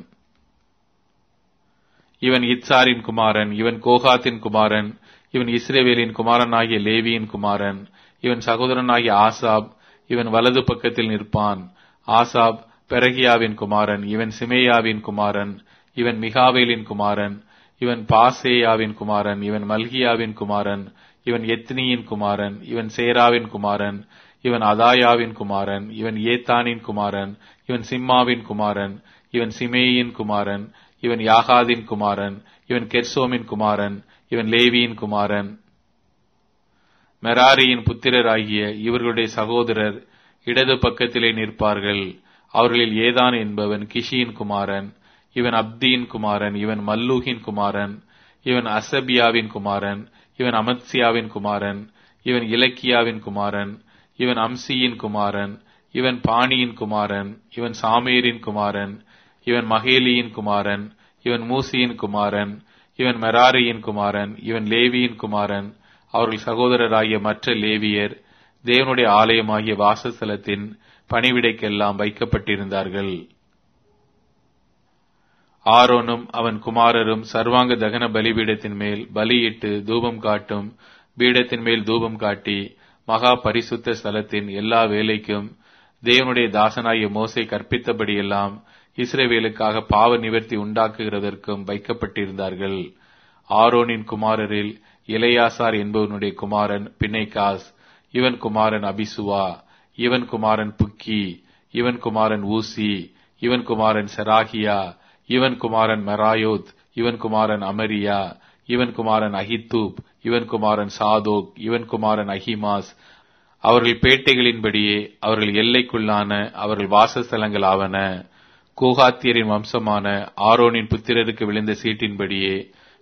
இவன் இத்சாரின் குமாரன், இவன் கோகாத்தின் குமாரன், இவன் இஸ்ரவேலின் குமாரனாகிய லேவியின் குமாரன், இவன் சகோதரனாகிய ஆசாப், இவன் வலது பக்கத்தில் நிற்பான். ஆசாப் பெரகியாவின் குமாரன், இவன் சிமேயாவின் குமாரன், இவன் மிகாவேலின் குமாரன், இவன் பாசேயாவின் குமாரன், இவன் மல்கியாவின் குமாரன், இவன் எத்னியின் குமாரன், இவன் சேராவின் குமாரன், இவன் அதாயாவின் குமாரன், இவன் ஏத்தானின் குமாரன், இவன் சிம்மாவின் குமாரன், இவன் சிமேயின் குமாரன், இவன் யாகாதின் குமாரன், இவன் கெர்சோமின் குமாரன், இவன் லேவியின் குமாரன். மெராரியின் புத்திரராகிய இவர்களுடைய சகோதரர் இடது பக்கத்திலே நிற்பார்கள். அவர்களில் ஏதான் என்பவன் கிஷியின் குமாரன், இவன் அப்தியின் குமாரன், இவன் மல்லூகின் குமாரன், இவன் அசபியாவின் குமாரன், இவன் அமத்சியாவின் குமாரன், இவன் இலக்கியாவின் குமாரன், இவன் அம்சியின் குமாரன், இவன் பாணியின் குமாரன், இவன் சாமேரின் குமாரன், இவன் மகேலியின் குமாரன், இவன் மூசியின் குமாரன், இவன் மெராரியின் குமாரன், இவன் லேவியின் குமாரன். அவர்கள் சகோதரராகிய மற்ற லேவியர் தேவனுடைய ஆலயமாகிய வாசஸ்தலத்தின் பணிவிடைக்கெல்லாம் வைக்கப்பட்டிருந்தார்கள். ஆரோனும் அவன் குமாரரும் சர்வாங்க தகன பலிபீடத்தின் மேல் பலியிட்டு தூபம் காட்டும் பீடத்தின் மேல் தூபம் காட்டி மகா பரிசுத்த ஸ்தலத்தின் எல்லா வேலைக்கும் தேவனுடைய தாசனாகிய மோசே கற்பித்தபடியெல்லாம் இஸ்ரவேலுக்காக பாவ நிவர்த்தி உண்டாக்குகிறதற்கும் வைக்கப்பட்டிருந்தார்கள். ஆரோனின் குமாரரில் இளையாசார் என்பவனுடைய குமாரன் பிணைகாஸ், இவன் குமாரன் அபிசுவா, இவன் குமாரன் புக்கி, இவன் குமாரன் ஊசி, இவன் குமாரன் செராகியா, இவன் குமாரன் மெராயோத், இவன் குமாரன் அமரியா, இவன் குமாரன் அகித்தூப், இவன் குமாரன் சாதோக், இவன் குமாரன் அஹிமாஸ். அவர்கள் பேட்டைகளின்படியே அவர்கள் எல்லைக்குள்ளான அவர்கள் வாசஸ்தலங்கள் ஆவன. கோகாத்தியரின் வம்சமான ஆரோனின் புத்திரருக்கு விழுந்த சீட்டின்படியே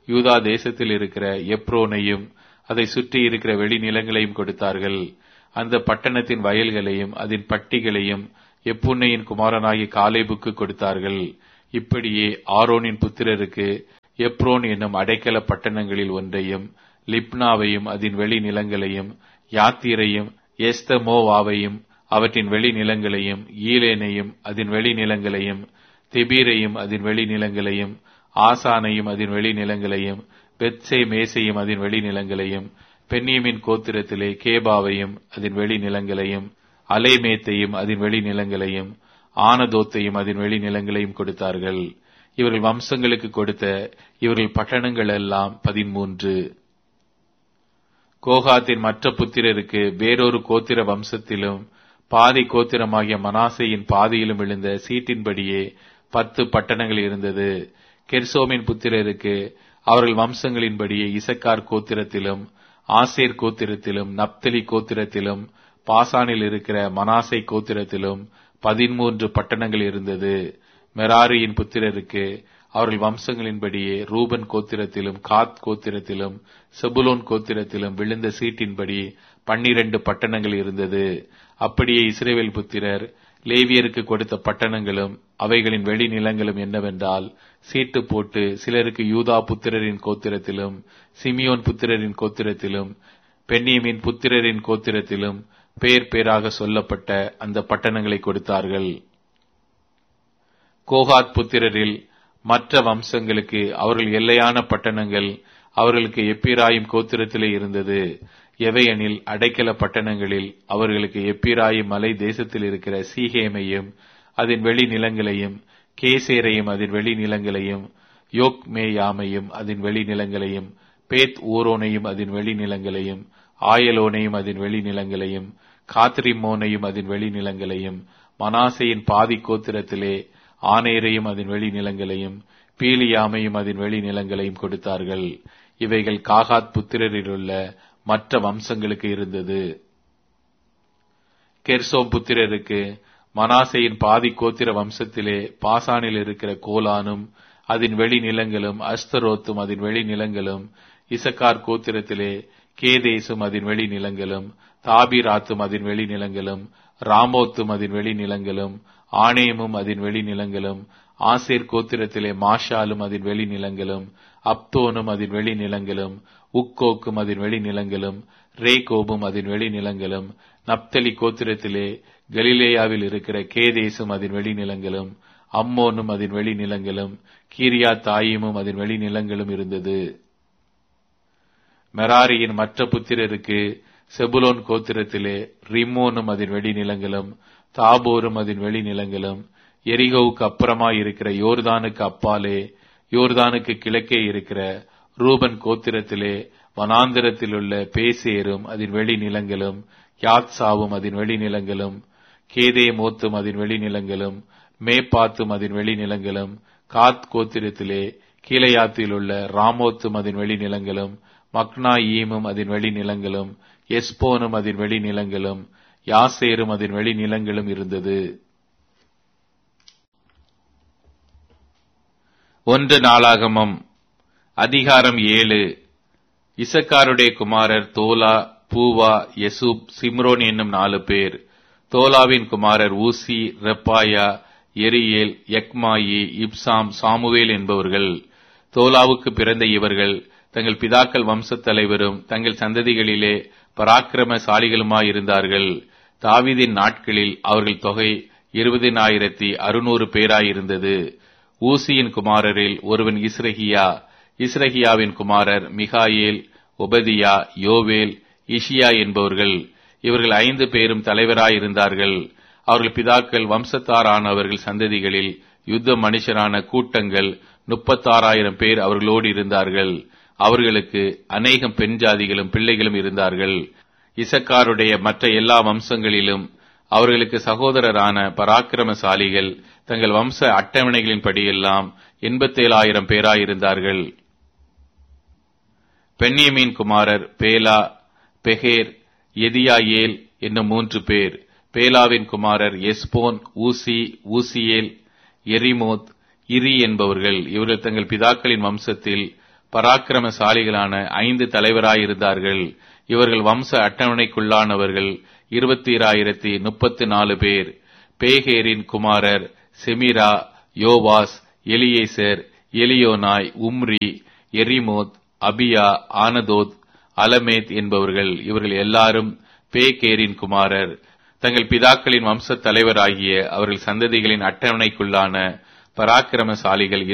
யூதா தேசத்தில் இருக்கிற எப்ரோனையும் அதை சுற்றி இருக்கிற வெளிநிலங்களையும் கொடுத்தார்கள். அந்த பட்டணத்தின் வயல்களையும் அதன் பட்டிகளையும் எப்புன்னையின் குமாரனாகிய காலேபுக்கு கொடுத்தார்கள். இப்படியே ஆரோனின் புத்திரருக்கு எப்ரோன் என்னும் அடைக்கல பட்டணங்களில் ஒன்றையும், லிப்னாவையும் அதன் வெளி நிலங்களையும், யாத்தீரையும் எஸ்தமோவாவையும் அவற்றின் வெளி நிலங்களையும், ஈலேனையும் அதன் வெளி நிலங்களையும், தெபீரையும் அதன் வெளி நிலங்களையும், ஆசானையும் அதன் வெளி நிலங்களையும், பெத்சே மேசையும் அதன் வெளி நிலங்களையும், பென்னியமின் கோத்திரத்திலே கேபாவையும் அதன் வெளி நிலங்களையும், அலைமேத்தையும் அதன் வெளி நிலங்களையும், ஆனதோத்தையும் அதன் வெளி நிலங்களையும் கொடுத்தார்கள். இவர்கள் வம்சங்களுக்கு கொடுத்த இவர்கள் பட்டணங்கள் எல்லாம் பதிமூன்று. கோகாத்தின் மற்ற புத்திரருக்கு வேறொரு கோத்திர வம்சத்திலும் பாதி கோத்திரமாகிய மனாசேயின் பாதியிலும் விழுந்த சீட்டின்படியே பத்து பட்டணங்கள் இருந்தது. கெர்சோமின் புத்திரருக்கு அவர்கள் வம்சங்களின்படியே இசக்கார் கோத்திரத்திலும், ஆசேர் கோத்திரத்திலும், நப்தலி கோத்திரத்திலும், பாசானில் இருக்கிற மனாசே கோத்திரத்திலும் பதிமூன்று பட்டணங்கள் இருந்தது. மெராரியின் புத்திரருக்கு அவர்கள் வம்சங்களின்படியே ரூபன் கோத்திரத்திலும், காத் கோத்திரத்திலும், செபுலோன் கோத்திரத்திலும் விழுந்த சீட்டின்படி பன்னிரண்டு பட்டணங்கள் இருந்தது. அப்படியே இஸ்ரவேல் புத்திரர் லேவியருக்கு கொடுத்த பட்டணங்களும் அவைகளின் வெளி நிலங்களும் என்னவென்றால், சீட்டு போட்டு சிலருக்கு யூதா புத்திரரின் கோத்திரத்திலும், சிமியோன் புத்திரரின் கோத்திரத்திலும், பென்னியமின் புத்திரரின் கோத்திரத்திலும் பேர் பேராக சொல்லப்பட்ட அந்த பட்டணங்களை கொடுத்தார்கள். கோகாத் புத்திரரில் மற்ற வம்சங்களுக்கு அவர்கள் எல்லையான பட்டணங்கள் அவர்களுக்கு எப்பிராயிம் கோத்திரத்திலே இருந்தது. எவையெனில் அடைக்கல பட்டணங்களில் அவர்களுக்கு எப்பிராயிம் மலை தேசத்தில் இருக்கிற சீகேமையும் அதன் வெளி நிலங்களையும், கேசேரையும் அதன் வெளி நிலங்களையும், யோக்மேயாமையும் அதன் வெளி நிலங்களையும், பேத் ஊரோனையும் அதன் வெளி நிலங்களையும், ஆயலோனையும் அதன் வெளி நிலங்களையும், காத்ரிமோனையும் அதன் வெளி நிலங்களையும், மனாசேயின் பாதி கோத்திரத்திலே ஆனேரையும் அதன் வெளி நிலங்களையும், பீலியாமையும் அதன் வெளி நிலங்களையும் கொடுத்தார்கள். இவைகள் காகாத் புத்திரரிலுள்ள மற்ற வம்சங்களுக்கு இருந்தது. கெர்சோம் புத்திரருக்கு மனாசேயின் பாதி கோத்திர வம்சத்திலே பாசானில் இருக்கிற கோலானும் அதன் வெளி நிலங்களும், அஸ்தரோத்தும் அதன் வெளி நிலங்களும், இசக்கார் கோத்திரத்திலே கேதேசும் அதன் வெளி நிலங்களும், தாபிராத்தும் அதன் வெளி நிலங்களும், ராமோத்தும் அதன் வெளி நிலங்களும், ஆனேமும் அதன் வெளி நிலங்களும், ஆசேர் கோத்திரத்திலே மாஷாலும் அதன் வெளி நிலங்களும், அப்தோனும் அதன் வெளி நிலங்களும், உக்கோக்கும் அதன் வெளி நிலங்களும், ரேகோபும் அதன் வெளி நிலங்களும், நப்தலி கோத்திரத்திலே கலிலேயாவில் இருக்கிற கேதேசும் அதன் வெளி நிலங்களும், அம்மோனும் அதன் வெளி நிலங்களும், கீரியா தாயிமும் அதன் வெளி நிலங்களும் இருந்தது. மெராரியின் மற்ற புத்திரருக்கு செபுலோன் கோத்திரத்திலே ரிம்மோனும் அதன் வெளி நிலங்களும், தாபோரும் அதன் வெளி நிலங்களும், எரிகோவுக்கு அப்புறமாய் இருக்கிற யோர்தானுக்கு அப்பாலே யோர்தானுக்கு கிழக்கே இருக்கிற ரூபன் கோத்திரத்திலே வனாந்திரத்திலுள்ள பேசேரும் அதன் வெளி நிலங்களும், யாத்சாவும் அதன் வெளி நிலங்களும், கேதேமோத்தும் அதன் வெளி நிலங்களும், மேப்பாத்தும் அதன் வெளி நிலங்களும், காத் கோத்திரத்திலே கீலேயாத்தில் உள்ள ராமோத்தும் அதன் வெளி நிலங்களும், மக்னாயீமும் அதன் வெளி நிலங்களும், எஸ்போனும் அதன் வெளி நிலங்களும், யாசேரும் அதன் வெளி நிலங்களும் இருந்தது. ஒன்று நாளாகமம் அதிகாரம் ஏழு. இசக்காருடைய குமாரர் தோலா, பூவா, யசூப், சிம்ரோன் என்னும் நாலு பேர். தோலாவின் குமாரர் ஊசி, ரெப்பாயா, எரியேல், யக்மாயி, இப்சாம், சாமுவேல் என்பவர்கள். தோலாவுக்கு பிறந்த இவர்கள் தங்கள் பிதாக்கள் வம்சத் தலைவரும் தங்கள் சந்ததிகளிலே பராக்கிரமசாலிகளுமாயிருந்தார்கள். தாவீதின் நாட்களில் அவர்கள் தொகை இருபதினாயிரத்தி அறுநூறு பேராயிருந்தது. ஊசியின் குமாரரில் ஒருவன் இஸ்ரகியா. இஸ்ரகியாவின் குமாரர் மிகாயேல், ஒபதியா, யோவேல், இஷியா என்பவர்கள். இவர்கள் ஐந்து பேரும் தலைவராயிருந்தார்கள். அவர்கள் பிதாக்கள் வம்சத்தாரானவர்கள் சந்ததிகளில் யுத்த மனுஷரான கூட்டங்கள் முப்பத்தாறாயிரம் பேர் அவர்களோடு இருந்தார்கள். அவர்களுக்கு அநேகம் பெண் ஜாதிகளும் பிள்ளைகளும் இருந்தார்கள். இசக்காருடைய மற்ற எல்லா வம்சங்களிலும் அவர்களுக்கு சகோதரரான பராக்கிரமசாலிகள் தங்கள் வம்ச அட்டவணைகளின் படியெல்லாம் எண்பத்தேழாயிரம் பேராயிருந்தார்கள். பென்னியமின் குமாரர் பேலா, பெகேர், எதியாயேல் என்னும் மூன்று பேர். பேலாவின் குமாரர் எஸ்போன், ஊசி, ஊசியேல், எரிமோத், இரி என்பவர்கள். இவர்கள் தங்கள் பிதாக்களின் வம்சத்தில் பராக்கிரமசாலிகளான ஐந்து தலைவராயிருந்தார்கள். இவர்கள் வம்ச அட்டவணைக்குள்ளானவர்கள் இருபத்தி ஆயிரத்தி முப்பத்தி நாலு பேர். பேகேரின் குமாரர் செமிரா, யோவாஸ், எலியேசர், எலியோனாய், உம்ரி, எரிமோத், அபியா, ஆனதோத், அலமேத் என்பவர்கள். இவர்கள் எல்லாரும் பேகேரின் குமாரர். தங்கள் பிதாக்களின் வம்ச தலைவராகிய அவர்கள் சந்ததிகளின் அட்டவணைக்குள்ளான பராக்கிரமசாலிகள்